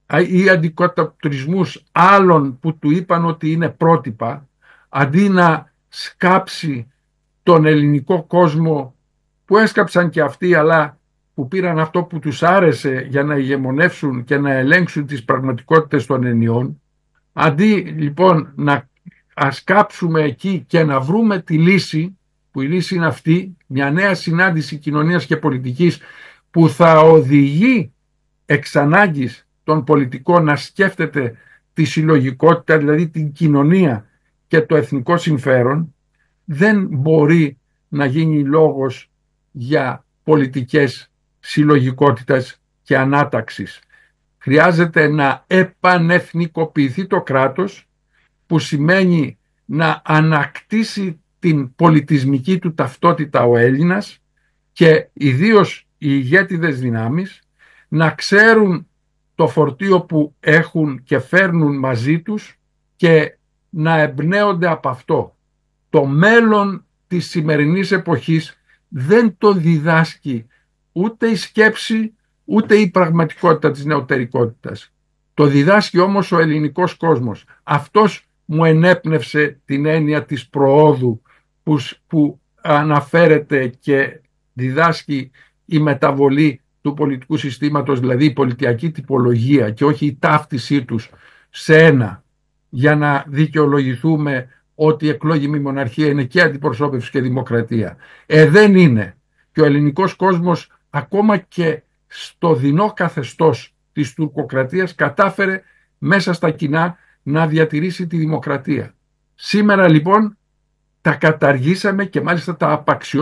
S1: ή αντικατοπτρισμούς άλλων που του είπαν ότι είναι πρότυπα, αντί να σκάψει τον ελληνικό κόσμο που έσκαψαν και αυτοί, αλλά που πήραν αυτό που τους άρεσε για να ηγεμονεύσουν και να ελέγξουν τις πραγματικότητες των ενιών, αντί λοιπόν να ασκάψουμε εκεί και να βρούμε τη λύση, που η λύση είναι αυτή, μια νέα συνάντηση κοινωνίας και πολιτικής που θα οδηγεί εξ ανάγκης τον πολιτικό να σκέφτεται τη συλλογικότητα, δηλαδή την κοινωνία και το εθνικό συμφέρον, δεν μπορεί να γίνει λόγος για πολιτικές συλλογικότητας και ανάταξης. Χρειάζεται να επανεθνικοποιηθεί το κράτος, που σημαίνει να ανακτήσει την πολιτισμική του ταυτότητα ο Έλληνας και ιδίως οι ηγέτιδες δυνάμεις να ξέρουν το φορτίο που έχουν και φέρνουν μαζί τους και να εμπνέονται από αυτό. Το μέλλον της σημερινής εποχής δεν το διδάσκει ούτε η σκέψη ούτε η πραγματικότητα της νεωτερικότητας. Το διδάσκει όμως ο ελληνικός κόσμος. Αυτός μου ενέπνευσε την έννοια της προόδου που, που αναφέρεται και διδάσκει η μεταβολή του πολιτικού συστήματος, δηλαδή η πολιτιακή τυπολογία και όχι η ταύτισή τους σε ένα, για να δικαιολογηθούμε ότι η εκλόγιμη μοναρχία είναι και αντιπροσώπευση και δημοκρατία. Ε, δεν είναι. Και ο ελληνικός κόσμος ακόμα και στο δεινό καθεστώς της τουρκοκρατίας κατάφερε μέσα στα κοινά να διατηρήσει τη δημοκρατία. Σήμερα λοιπόν τα καταργήσαμε και μάλιστα τα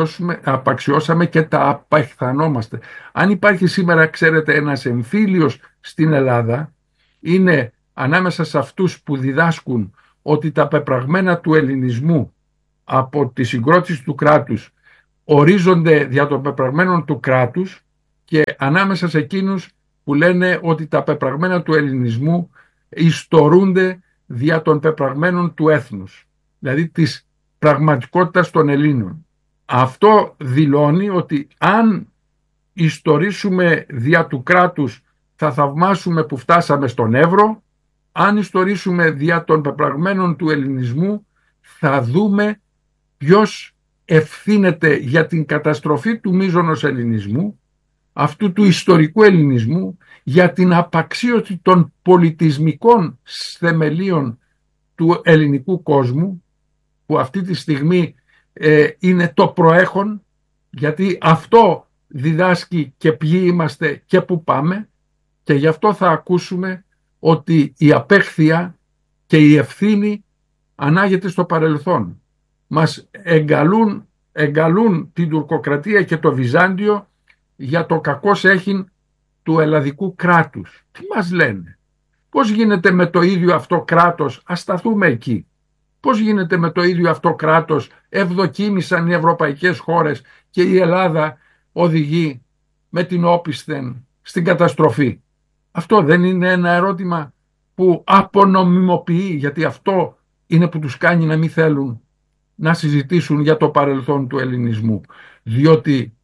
S1: απαξιώσαμε και τα απαεχθανόμαστε. Αν υπάρχει σήμερα, ξέρετε, ένας εμφύλιος στην Ελλάδα, είναι ανάμεσα σε αυτούς που διδάσκουν ότι τα πεπραγμένα του ελληνισμού από τη συγκρότηση του κράτους ορίζονται δια των πεπραγμένων του κράτους, και ανάμεσα σε εκείνους που λένε ότι τα πεπραγμένα του ελληνισμού ιστορούνται δια των πεπραγμένων του έθνους, δηλαδή της πραγματικότητας των Ελλήνων. Αυτό δηλώνει ότι αν ιστορήσουμε δια του κράτους θα θαυμάσουμε που φτάσαμε στον Εύρο, αν ιστορήσουμε δια των πεπραγμένων του ελληνισμού θα δούμε ποιος ευθύνεται για την καταστροφή του μείζωνος ελληνισμού, αυτού του ιστορικού ελληνισμού, για την απαξίωση των πολιτισμικών θεμελίων του ελληνικού κόσμου, που αυτή τη στιγμή ε, είναι το προέχον, γιατί αυτό διδάσκει και ποιοι είμαστε και πού πάμε, και γι' αυτό θα ακούσουμε ότι η απέχθεια και η ευθύνη ανάγεται στο παρελθόν. Μας εγκαλούν, εγκαλούν την τουρκοκρατία και το Βυζάντιο για το κακώς έχειν του ελλαδικού κράτους. Τι μας λένε? Πώς γίνεται με το ίδιο αυτό κράτος, ας σταθούμε εκεί, πώς γίνεται με το ίδιο αυτό κράτος ευδοκίμησαν οι ευρωπαϊκές χώρες και η Ελλάδα οδηγεί με την όπισθεν στην καταστροφή? Αυτό δεν είναι ένα ερώτημα που απονομιμοποιεί, γιατί αυτό είναι που τους κάνει να μην θέλουν να συζητήσουν για το παρελθόν του ελληνισμού. Διότι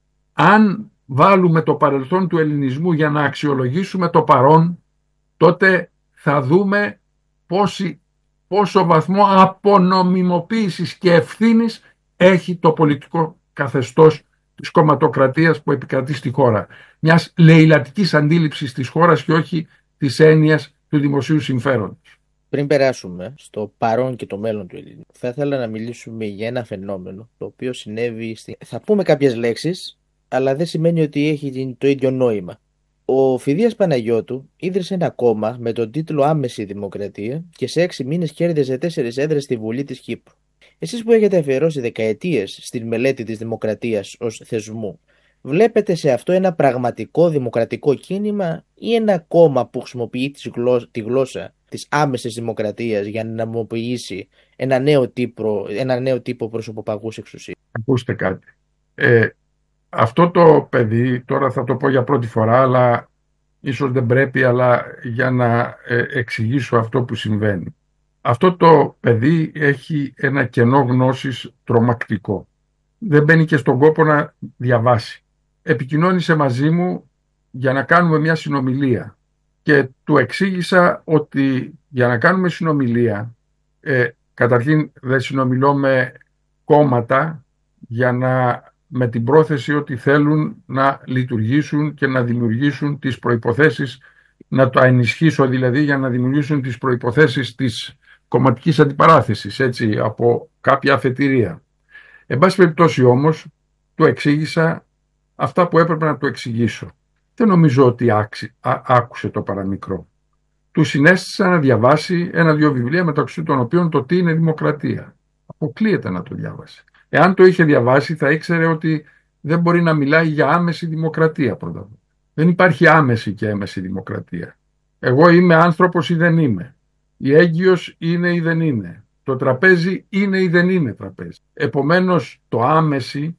S1: αν βάλουμε το παρελθόν του ελληνισμού για να αξιολογήσουμε το παρόν, τότε θα δούμε πόση, πόσο βαθμό απονομιμοποίησης και ευθύνης έχει το πολιτικό καθεστώς της κομματοκρατίας που επικρατεί στη χώρα. Μιας λεηλατικής αντίληψης της χώρας και όχι της έννοιας του δημοσίου συμφέροντος.
S2: Πριν περάσουμε στο παρόν και το μέλλον του ελληνικού, θα ήθελα να μιλήσουμε για ένα φαινόμενο το οποίο συνέβη στη... Θα πούμε κάποιες λέξεις, αλλά δεν σημαίνει ότι έχει το ίδιο νόημα. Ο Φιδείας Παναγιώτου ίδρυσε ένα κόμμα με τον τίτλο Άμεση Δημοκρατία και σε έξι μήνες κέρδιζε τέσσερις έδρες στη Βουλή της Κύπρου. Εσείς που έχετε αφιερώσει δεκαετίες στην μελέτη της δημοκρατίας ως θεσμού, βλέπετε σε αυτό ένα πραγματικό δημοκρατικό κίνημα ή ένα κόμμα που χρησιμοποιεί τη γλώσσα της άμεσης δημοκρατίας για να νομιμοποιήσει ένα νέο τύπο, ένα νέο τύπο προσωποπαγούς εξουσίας?
S1: Ακούστε κάτι. Ε, αυτό το παιδί, τώρα θα το πω για πρώτη φορά, αλλά ίσως δεν πρέπει, αλλά για να ε, εξηγήσω αυτό που συμβαίνει. Αυτό το παιδί έχει ένα κενό γνώσης τρομακτικό. Δεν μπαίνει και στον κόπο να διαβάσει. Επικοινώνησε μαζί μου για να κάνουμε μια συνομιλία και του εξήγησα ότι για να κάνουμε συνομιλία, ε, καταρχήν δεν συνομιλώ με κόμματα για να, με την πρόθεση ότι θέλουν να λειτουργήσουν και να δημιουργήσουν τις προϋποθέσεις, να το ενισχύσω δηλαδή, για να δημιουργήσουν τις προϋποθέσεις της κομματικής αντιπαράθεσης, έτσι, από κάποια αφετηρία. Εν πάση περιπτώσει όμως, του εξήγησα αυτά που έπρεπε να του εξηγήσω. Δεν νομίζω ότι άξι, α, άκουσε το παραμικρό. Του συνέστησα να διαβάσει ένα-δυο βιβλία, μεταξύ των οποίων το «Τι είναι δημοκρατία». Αποκλείεται να το διάβασε. Εάν το είχε διαβάσει θα ήξερε ότι δεν μπορεί να μιλάει για άμεση δημοκρατία πρώτα. Δεν υπάρχει άμεση και έμεση δημοκρατία. Εγώ είμαι άνθρωπος ή δεν είμαι. Η έγκυος είναι ή δεν είναι. Το τραπέζι είναι ή δεν είναι τραπέζι. Επομένως το άμεση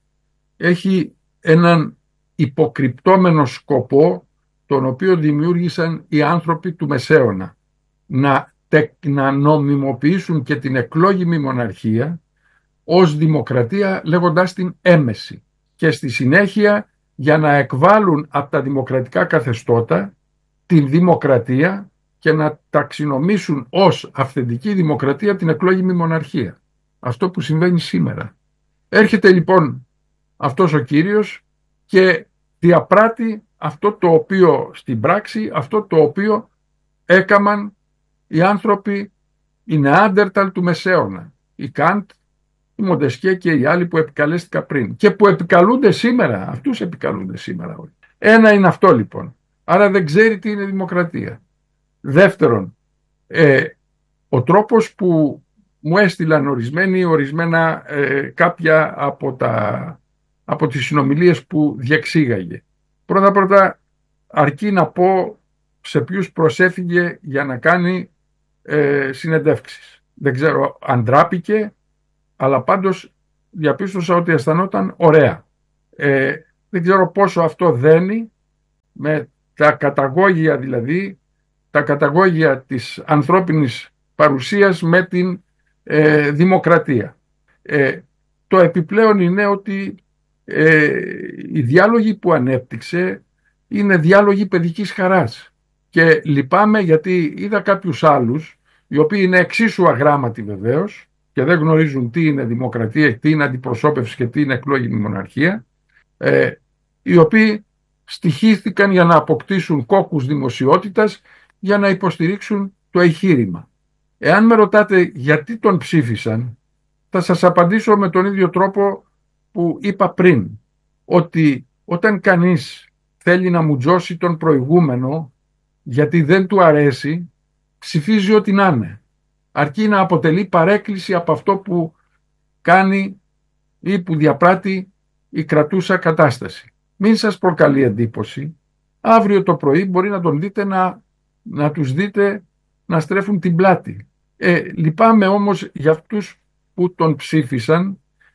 S1: έχει έναν υποκρυπτόμενο σκοπό, τον οποίο δημιούργησαν οι άνθρωποι του Μεσαίωνα. Να, τε, να νομιμοποιήσουν και την εκλόγιμη μοναρχία ως δημοκρατία, λέγοντάς την έμεση. Και στη συνέχεια για να εκβάλουν από τα δημοκρατικά καθεστώτα την δημοκρατία και να ταξινομήσουν ως αυθεντική δημοκρατία την εκλόγιμη μοναρχία. Αυτό που συμβαίνει σήμερα. Έρχεται λοιπόν αυτός ο κύριος και διαπράττει αυτό το οποίο στην πράξη, αυτό το οποίο έκαμαν οι άνθρωποι, οι Νεάντερταλ του Μεσαίωνα, οι Καντ, οι Μοντεσκέ και οι άλλοι που επικαλέστηκα πριν και που επικαλούνται σήμερα. Αυτούς επικαλούνται σήμερα όλοι. Ένα είναι αυτό λοιπόν. Άρα δεν ξέρει τι είναι δημοκρατία. Δεύτερον, ε, ο τρόπος που μου έστειλαν ορισμένοι, ορισμένα ε, κάποια από, τα, από τις συνομιλίες που διεξήγαγε. Πρώτα-πρώτα, αρκεί να πω σε ποιους προσέφυγε για να κάνει ε, συνεντεύξεις. Δεν ξέρω αν ντράπηκε, αλλά πάντως διαπίστωσα ότι αισθανόταν ωραία. Ε, δεν ξέρω πόσο αυτό δένει με τα καταγόγια, δηλαδή τα καταγόγια της ανθρώπινης παρουσίας με την ε, δημοκρατία. Ε, το επιπλέον είναι ότι ε, οι διάλογοι που ανέπτυξε είναι διάλογοι παιδικής χαράς. Και λυπάμαι γιατί είδα κάποιους άλλους, οι οποίοι είναι εξίσου αγράμματοι βεβαίως και δεν γνωρίζουν τι είναι δημοκρατία, τι είναι αντιπροσώπευση και τι είναι εκλόγιμη μοναρχία, ε, οι οποίοι στοιχήθηκαν για να αποκτήσουν κόκκους δημοσιότητας για να υποστηρίξουν το εγχείρημα. Εάν με ρωτάτε γιατί τον ψήφισαν, θα σας απαντήσω με τον ίδιο τρόπο που είπα πριν, ότι όταν κανείς θέλει να μουτζώσει τον προηγούμενο γιατί δεν του αρέσει, ψηφίζει ό,τι να είναι, αρκεί να αποτελεί παρέκκληση από αυτό που κάνει ή που διαπράττει η κρατούσα κατάσταση. Μην σας προκαλεί εντύπωση, αύριο το πρωί μπορεί να τον δείτε να, να τους δείτε να στρέφουν την πλάτη. Ε, λυπάμαι όμως για αυτούς που τον ψήφισαν,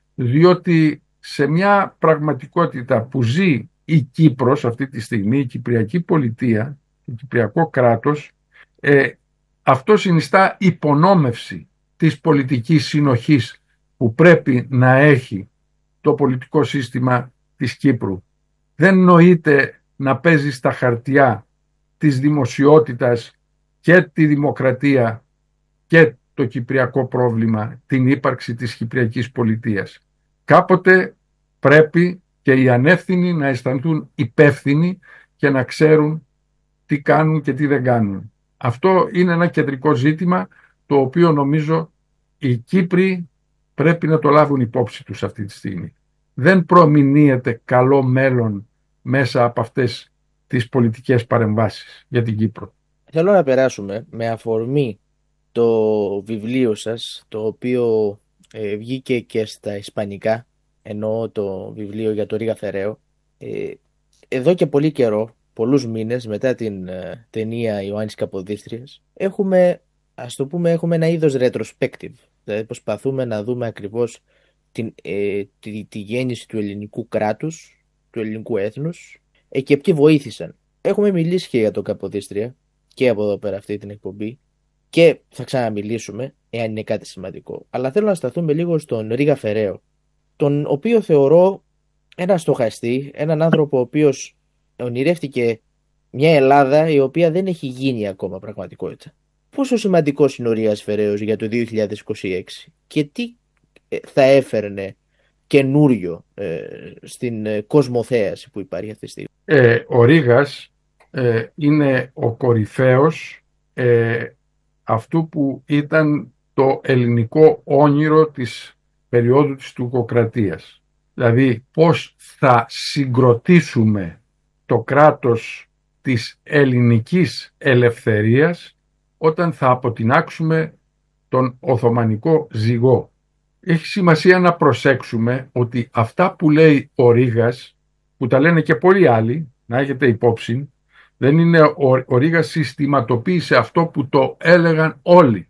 S1: διότι σε μια πραγματικότητα που ζει η Κύπρος αυτή τη στιγμή, η Κυπριακή Πολιτεία, το Κυπριακό κράτος, ε, αυτό συνιστά υπονόμευση της πολιτικής συνοχής που πρέπει να έχει το πολιτικό σύστημα της Κύπρου. Δεν νοείται να παίζει στα χαρτιά της δημοσιότητας και τη δημοκρατία και το κυπριακό πρόβλημα, την ύπαρξη της Κυπριακής Πολιτείας. Κάποτε πρέπει και οι ανεύθυνοι να αισθανθούν υπεύθυνοι και να ξέρουν τι κάνουν και τι δεν κάνουν. Αυτό είναι ένα κεντρικό ζήτημα το οποίο νομίζω οι Κύπροι πρέπει να το λάβουν υπόψη τους αυτή τη στιγμή. Δεν προμηνύεται καλό μέλλον μέσα από αυτές τις πολιτικές παρεμβάσεις για την Κύπρο.
S2: Θέλω να περάσουμε με αφορμή το βιβλίο σας, το οποίο ε, βγήκε και στα ισπανικά, εννοώ το βιβλίο για το Ρίγα Φεραίο. Ε, εδώ και πολύ καιρό, πολλούς μήνες μετά την ε, ταινία Ιωάννης Καποδίστριας, έχουμε, ας το πούμε, έχουμε ένα είδος retrospective. Δηλαδή προσπαθούμε να δούμε ακριβώς την, ε, τη, τη γέννηση του ελληνικού κράτους, του ελληνικού έθνους ε, και ποιοι βοήθησαν. Έχουμε μιλήσει και για το Καποδίστρια και από εδώ πέρα αυτή την εκπομπή και θα ξαναμιλήσουμε εάν είναι κάτι σημαντικό. Αλλά θέλω να σταθούμε λίγο στον Ρίγα Φεραίο, τον οποίο θεωρώ ένα στοχαστή, έναν άνθρωπο ο οποίος ονειρεύτηκε μια Ελλάδα η οποία δεν έχει γίνει ακόμα πραγματικότητα. Πόσο σημαντικός είναι ο Ρίγας Φεραίος για το δύο χιλιάδες είκοσι έξι και τι θα έφερνε καινούριο ε, στην ε, κοσμοθέαση που υπάρχει αυτή τη στιγμή.
S1: Ε, ο Ρίγας ε, είναι ο κορυφαίος ε, αυτού που ήταν το ελληνικό όνειρο της περίοδου της τουρκοκρατίας. Δηλαδή πώς θα συγκροτήσουμε το κράτος της ελληνικής ελευθερίας όταν θα αποτινάξουμε τον Οθωμανικό ζυγό. Έχει σημασία να προσέξουμε ότι αυτά που λέει ο Ρίγας, που τα λένε και πολλοί άλλοι, να έχετε υπόψη, δεν είναι ο, ο Ρίγας συστηματοποίησε αυτό που το έλεγαν όλοι.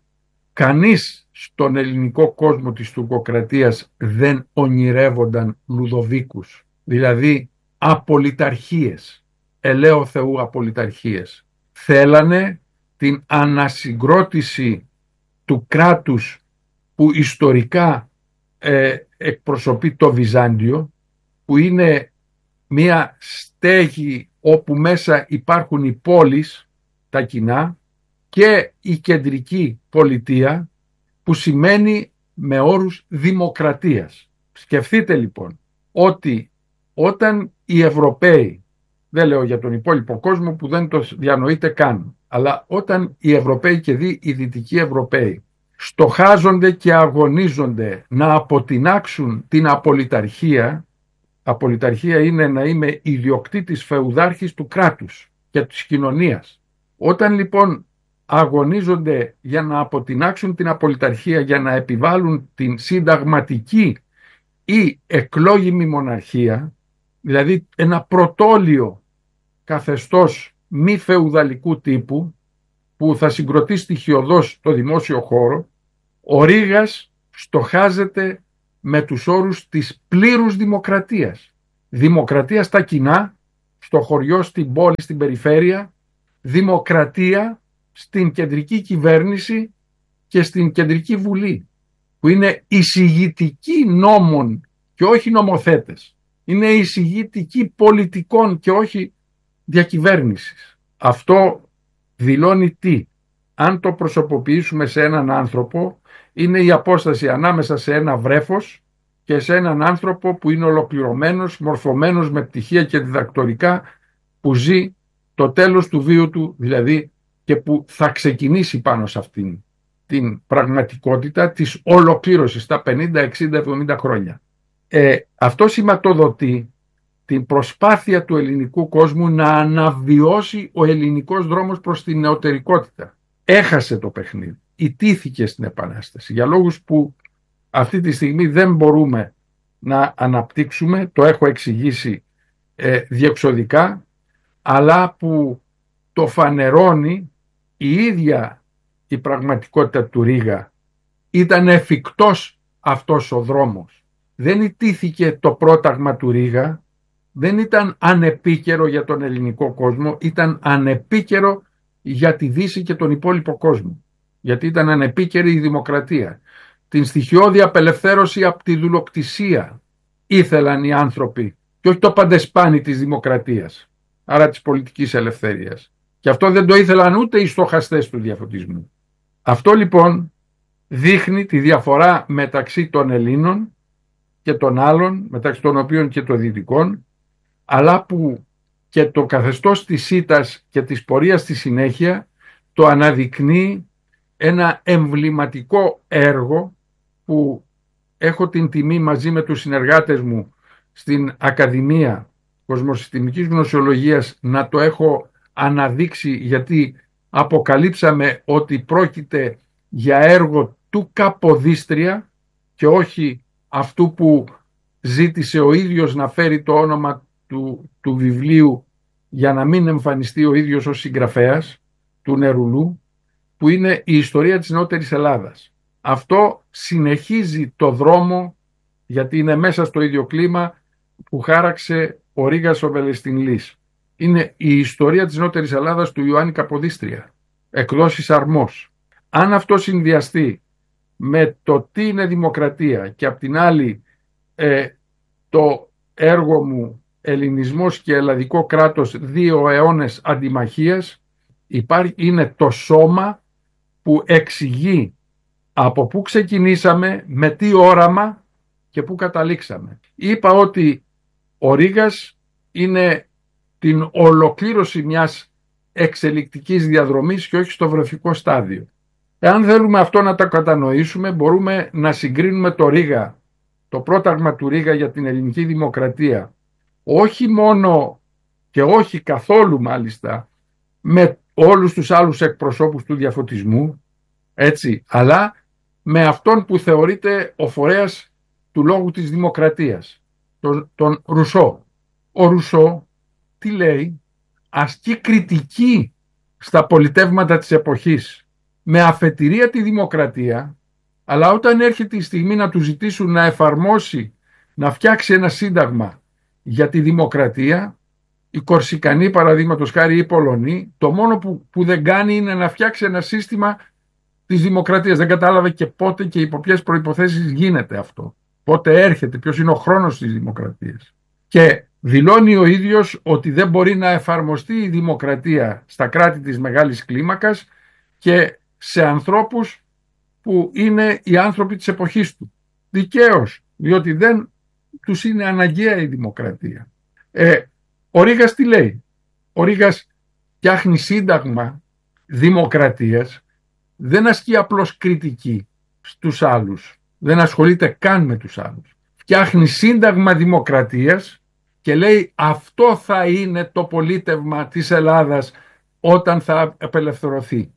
S1: Κανείς στον ελληνικό κόσμο της τουρκοκρατίας δεν ονειρεύονταν Λουδοβίκους, δηλαδή απολυταρχίες, ελέω Θεού απολυταρχίες. Θέλανε την ανασυγκρότηση του κράτους που ιστορικά ε, εκπροσωπεί το Βυζάντιο, που είναι μια στέγη όπου μέσα υπάρχουν οι πόλεις, τα κοινά, και η κεντρική πολιτεία, που σημαίνει με όρους δημοκρατίας. Σκεφτείτε λοιπόν ότι όταν οι Ευρωπαίοι, δεν λέω για τον υπόλοιπο κόσμο που δεν το διανοείται καν, αλλά όταν οι Ευρωπαίοι και δι οι Δυτικοί Ευρωπαίοι στοχάζονται και αγωνίζονται να αποτινάξουν την απολυταρχία, απολυταρχία είναι να είμαι ιδιοκτήτης φεουδάρχης του κράτους και της κοινωνίας. Όταν λοιπόν αγωνίζονται για να αποτινάξουν την απολυταρχία, για να επιβάλλουν την συνταγματική ή εκλόγιμη μοναρχία, δηλαδή ένα πρωτόλιο καθεστώς μη φεουδαλικού τύπου που θα συγκροτεί στοιχειωδώς το δημόσιο χώρο, ο Ρήγας στοχάζεται με τους όρους της πλήρους δημοκρατίας. Δημοκρατία στα κοινά, στο χωριό, στην πόλη, στην περιφέρεια, δημοκρατία στην κεντρική κυβέρνηση και στην κεντρική βουλή, που είναι εισηγητικοί νόμων και όχι νομοθέτες. Είναι εισηγητικοί πολιτικών και όχι διακυβέρνησης. Αυτό δηλώνει τι? Αν το προσωποποιήσουμε σε έναν άνθρωπο, είναι η απόσταση ανάμεσα σε ένα βρέφος και σε έναν άνθρωπο που είναι ολοκληρωμένος, μορφωμένος με πτυχία και διδακτορικά, που ζει το τέλος του βίου του, δηλαδή, και που θα ξεκινήσει πάνω σε αυτήν την πραγματικότητα της ολοκλήρωσης στα πενήντα, εξήντα, εβδομήντα χρόνια. Ε, αυτό σηματοδοτεί την προσπάθεια του ελληνικού κόσμου να αναβιώσει ο ελληνικός δρόμος προς την νεωτερικότητα. Έχασε το παιχνίδι, ιτήθηκε στην Επανάσταση για λόγους που αυτή τη στιγμή δεν μπορούμε να αναπτύξουμε, το έχω εξηγήσει ε, διεξοδικά, αλλά που το φανερώνει η ίδια η πραγματικότητα του Ρήγα. Ήταν εφικτός αυτός ο δρόμος. Δεν ιτήθηκε το πρόταγμα του Ρήγα, δεν ήταν ανεπίκαιρο για τον ελληνικό κόσμο, ήταν ανεπίκαιρο για τη Δύση και τον υπόλοιπο κόσμο. Γιατί ήταν ανεπίκαιρη η δημοκρατία. Την στοιχειώδη απελευθέρωση από τη δουλοκτησία ήθελαν οι άνθρωποι και όχι το παντεσπάνι της δημοκρατίας, άρα της πολιτικής ελευθερίας. Και αυτό δεν το ήθελαν ούτε οι στοχαστές του διαφωτισμού. Αυτό λοιπόν δείχνει τη διαφορά μεταξύ των Ελλήνων και των άλλων, μεταξύ των οποίων και των Δυτικών, αλλά που και το καθεστώς της ΣΥΤΑΣ και της πορείας στη συνέχεια το αναδεικνύει ένα εμβληματικό έργο που έχω την τιμή μαζί με τους συνεργάτες μου στην Ακαδημία Κοσμοσυστημικής Γνωσιολογίας να το έχω αναδείξει, γιατί αποκαλύψαμε ότι πρόκειται για έργο του Καποδίστρια και όχι αυτού που ζήτησε ο ίδιος να φέρει το όνομα του, του βιβλίου για να μην εμφανιστεί ο ίδιος ως συγγραφέας, του Νερουλού, που είναι η ιστορία της νεότερης Ελλάδας. Αυτό συνεχίζει το δρόμο, γιατί είναι μέσα στο ίδιο κλίμα που χάραξε ο Ρήγας ο Βελεστινλής. Είναι η ιστορία της νεότερης Ελλάδας του Ιωάννη Καποδίστρια, εκδόσεις Αρμός. Αν αυτό συνδυαστεί με το τι είναι δημοκρατία και απ' την άλλη ε, το έργο μου Ελληνισμός και Ελλαδικό κράτος δύο αιώνες αντιμαχίας, υπάρχει, είναι το σώμα που εξηγεί από πού ξεκινήσαμε, με τι όραμα και πού καταλήξαμε. Είπα ότι ο Ρήγας είναι την ολοκλήρωση μιας εξελικτικής διαδρομής και όχι στο βρεφικό στάδιο. Εάν θέλουμε αυτό να τα κατανοήσουμε, μπορούμε να συγκρίνουμε το Ρήγα, το πρόταγμα του Ρήγα για την ελληνική δημοκρατία, όχι μόνο και όχι καθόλου μάλιστα με όλους τους άλλους εκπροσώπους του διαφωτισμού, έτσι, αλλά με αυτόν που θεωρείται ο φορέας του λόγου της δημοκρατίας, τον, τον Ρουσό. Ο Ρουσό τι λέει? Ασκεί κριτική στα πολιτεύματα της εποχής με αφετηρία τη δημοκρατία, αλλά όταν έρχεται η στιγμή να του ζητήσουν να εφαρμόσει, να φτιάξει ένα σύνταγμα για τη δημοκρατία, οι Κορσικανοί παραδείγματος χάρη ή οι Πολωνοί, το μόνο που, που δεν κάνει είναι να φτιάξει ένα σύστημα της δημοκρατίας. Δεν κατάλαβε και πότε και υπό ποιες προϋποθέσεις γίνεται αυτό. Πότε έρχεται, ποιος είναι ο χρόνος της δημοκρατίας. Και δηλώνει ο ίδιος ότι δεν μπορεί να εφαρμοστεί η δημοκρατία στα κράτη της μεγάλης κλίμακας και σε ανθρώπους που είναι οι άνθρωποι της εποχής του. Δικαίως, διότι δεν τους είναι αναγκαία η δημοκρατία. Ε, ο Ρήγας τι λέει? Ο Ρήγας φτιάχνει σύνταγμα δημοκρατίας, δεν ασκεί απλώς κριτική στους άλλους, δεν ασχολείται καν με τους άλλους. Φτιάχνει σύνταγμα δημοκρατίας και λέει αυτό θα είναι το πολίτευμα της Ελλάδας όταν θα απελευθερωθεί.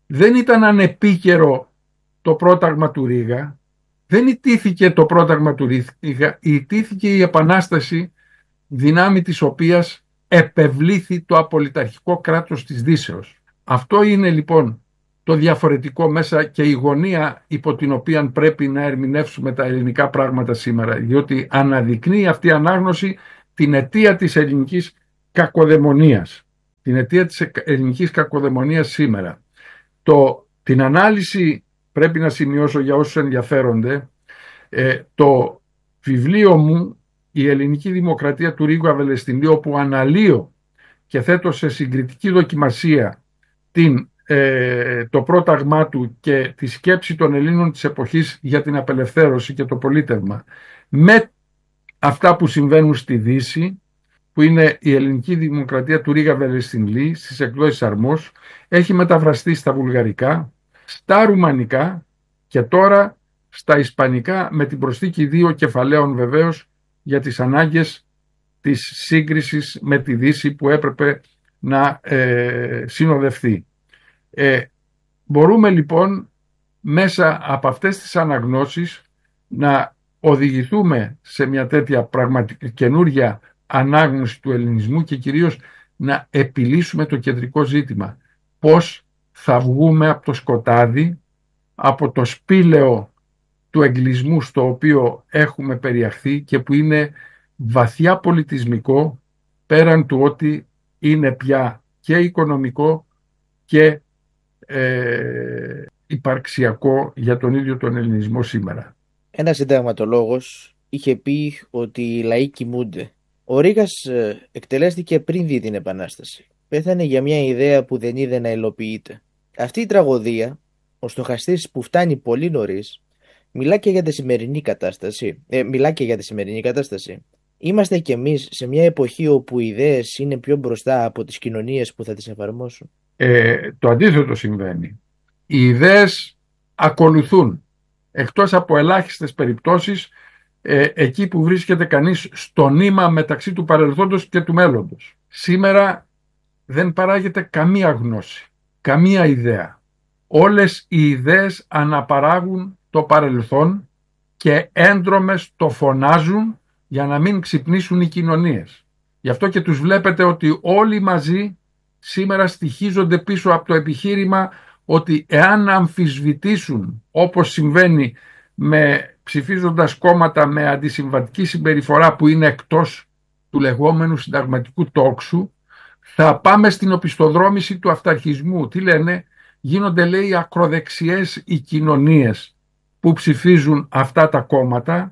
S1: Δεν ήταν ανεπίκαιρο το πρόταγμα του Ρήγα, δεν ιτήθηκε το πρόταγμα του Ρήγα, ιτήθηκε η Επανάσταση, δυνάμει της οποίας επευλήθη το απολυταρχικό κράτος της Δύσεως. Αυτό είναι λοιπόν το διαφορετικό μέσα και η γωνία υπό την οποία πρέπει να ερμηνεύσουμε τα ελληνικά πράγματα σήμερα, διότι αναδεικνύει αυτή η ανάγνωση την αιτία της ελληνικής κακοδαιμονίας, την αιτία της ελληνικής κακοδαιμονίας σήμερα. Το, την ανάλυση πρέπει να σημειώσω για όσους ενδιαφέρονται, ε, το βιβλίο μου «Η Ελληνική Δημοκρατία» του Ρίγου Αβελαιστινίου, όπου αναλύω και θέτω σε συγκριτική δοκιμασία την, ε, το πρόταγμά του και τη σκέψη των Ελλήνων της εποχής για την απελευθέρωση και το πολίτευμα με αυτά που συμβαίνουν στη Δύση, που είναι η Ελληνική Δημοκρατία του Ρίγα Αβελαιστινίου στις εκδόσεις Αρμός, έχει μεταφραστεί στα βουλγαρικά, στα ρουμανικά και τώρα στα ισπανικά, με την προσθήκη δύο κεφαλαίων βεβαίως για τις ανάγκες της σύγκρισης με τη Δύση που έπρεπε να ε, συνοδευτεί. Ε, μπορούμε λοιπόν μέσα από αυτές τις αναγνώσεις να οδηγηθούμε σε μια τέτοια πραγματική καινούργια ανάγνωση του ελληνισμού και κυρίως να επιλύσουμε το κεντρικό ζήτημα. Πώς θα βγούμε από το σκοτάδι, από το σπήλαιο του εγκλισμού στο οποίο έχουμε περιαχθεί και που είναι βαθιά πολιτισμικό, πέραν του ότι είναι πια και οικονομικό και ε, υπαρξιακό για τον ίδιο τον ελληνισμό σήμερα.
S2: Ένας συνταγματολόγος είχε πει ότι οι λαοί κοιμούνται. Ο Ρήγας εκτελέστηκε πριν δει την Επανάσταση. Πέθανε για μια ιδέα που δεν είδε να υλοποιείται. Αυτή η τραγωδία, ο στοχαστής που φτάνει πολύ νωρίς, μιλά και για τη σημερινή κατάσταση. Ε, μιλά και για τη σημερινή κατάσταση. Είμαστε κι εμείς σε μια εποχή όπου οι ιδέες είναι πιο μπροστά από τις κοινωνίες που θα τις εφαρμόσουν.
S1: Ε, το αντίθετο συμβαίνει. Οι ιδέες ακολουθούν, εκτός από ελάχιστες περιπτώσεις, ε, εκεί που βρίσκεται κανείς στο νήμα μεταξύ του παρελθόντος και του μέλλοντος. Σήμερα δεν παράγεται καμία γνώση, καμία ιδέα. Όλες οι ιδέες αναπαράγουν το παρελθόν και έντρομες το φωνάζουν για να μην ξυπνήσουν οι κοινωνίες. Γι' αυτό και τους βλέπετε ότι όλοι μαζί σήμερα στοιχίζονται πίσω από το επιχείρημα ότι εάν αμφισβητήσουν, όπως συμβαίνει με ψηφίζοντας κόμματα με αντισυμβατική συμπεριφορά που είναι εκτός του λεγόμενου συνταγματικού τόξου, θα πάμε στην οπισθοδρόμηση του αυταρχισμού. Τι λένε? Γίνονται, λέει, ακροδεξιές οι κοινωνίες που ψηφίζουν αυτά τα κόμματα,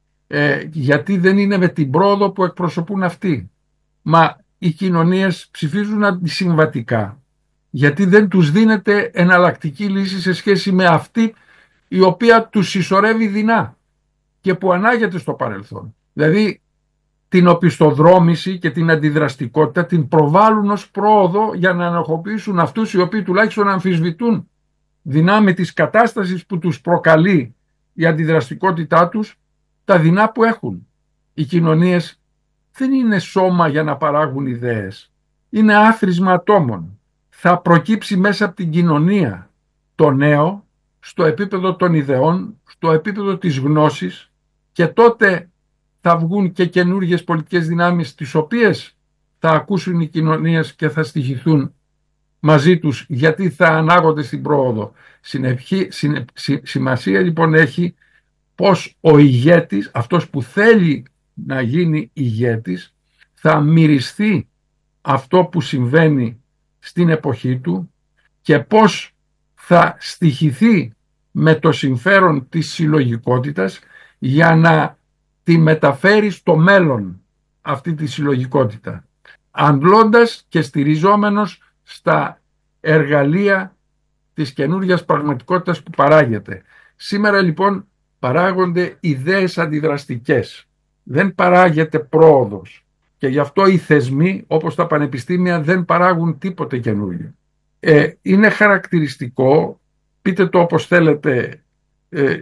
S1: ε, γιατί δεν είναι με την πρόοδο που εκπροσωπούν αυτοί. Μα οι κοινωνίες ψηφίζουν αντισυμβατικά γιατί δεν τους δίνεται εναλλακτική λύση σε σχέση με αυτή η οποία τους συσσωρεύει δεινά και που ανάγεται στο παρελθόν. Δηλαδή την οπισθοδρόμηση και την αντιδραστικότητα την προβάλλουν ως πρόοδο για να ανοχοποιήσουν αυτούς οι οποίοι τουλάχιστον αμφισβητούν δυνάμει της κατάστασης που τους προκαλεί η αντιδραστικότητά τους τα δεινά που έχουν. Οι κοινωνίες δεν είναι σώμα για να παράγουν ιδέες. Είναι άθροισμα ατόμων. Θα προκύψει μέσα από την κοινωνία το νέο στο επίπεδο των ιδεών, στο επίπεδο της γνώσης και τότε θα βγουν και καινούργιες πολιτικές δυνάμεις τις οποίες θα ακούσουν οι κοινωνίες και θα στοιχηθούν μαζί τους γιατί θα ανάγονται στην πρόοδο. Συνεπχή, συνε, συ, σημασία λοιπόν έχει πως ο ηγέτης, αυτός που θέλει να γίνει ηγέτης, θα μυριστεί αυτό που συμβαίνει στην εποχή του και πως θα στοιχηθεί με το συμφέρον της συλλογικότητας για να τη μεταφέρει στο μέλλον αυτή τη συλλογικότητα, αντλώντας και στηριζόμενος στα εργαλεία της καινούργιας πραγματικότητας που παράγεται. Σήμερα λοιπόν παράγονται ιδέες αντιδραστικές. Δεν παράγεται πρόοδος και γι' αυτό οι θεσμοί όπως τα πανεπιστήμια δεν παράγουν τίποτε καινούργιο. Ε, είναι χαρακτηριστικό, πείτε το όπως θέλετε, ε,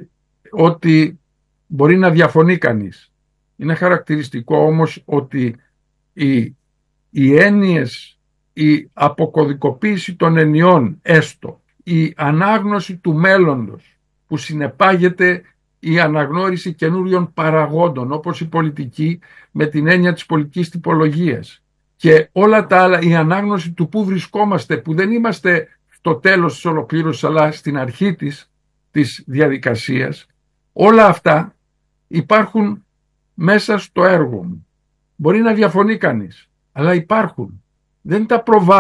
S1: ότι μπορεί να διαφωνεί κανείς. Είναι χαρακτηριστικό όμως ότι οι, οι έννοιες, η αποκωδικοποίηση των ενιών έστω, η ανάγνωση του μέλλοντος που συνεπάγεται η αναγνώριση καινούριων παραγόντων όπως η πολιτική με την έννοια της πολιτικής τυπολογίας και όλα τα άλλα, η ανάγνωση του πού βρισκόμαστε, που δεν είμαστε στο τέλος της ολοκλήρωσης αλλά στην αρχή της, της διαδικασίας, όλα αυτά υπάρχουν μέσα στο έργο μου. Μπορεί να διαφωνεί κανείς, αλλά υπάρχουν. Δεν τα προβάλλω.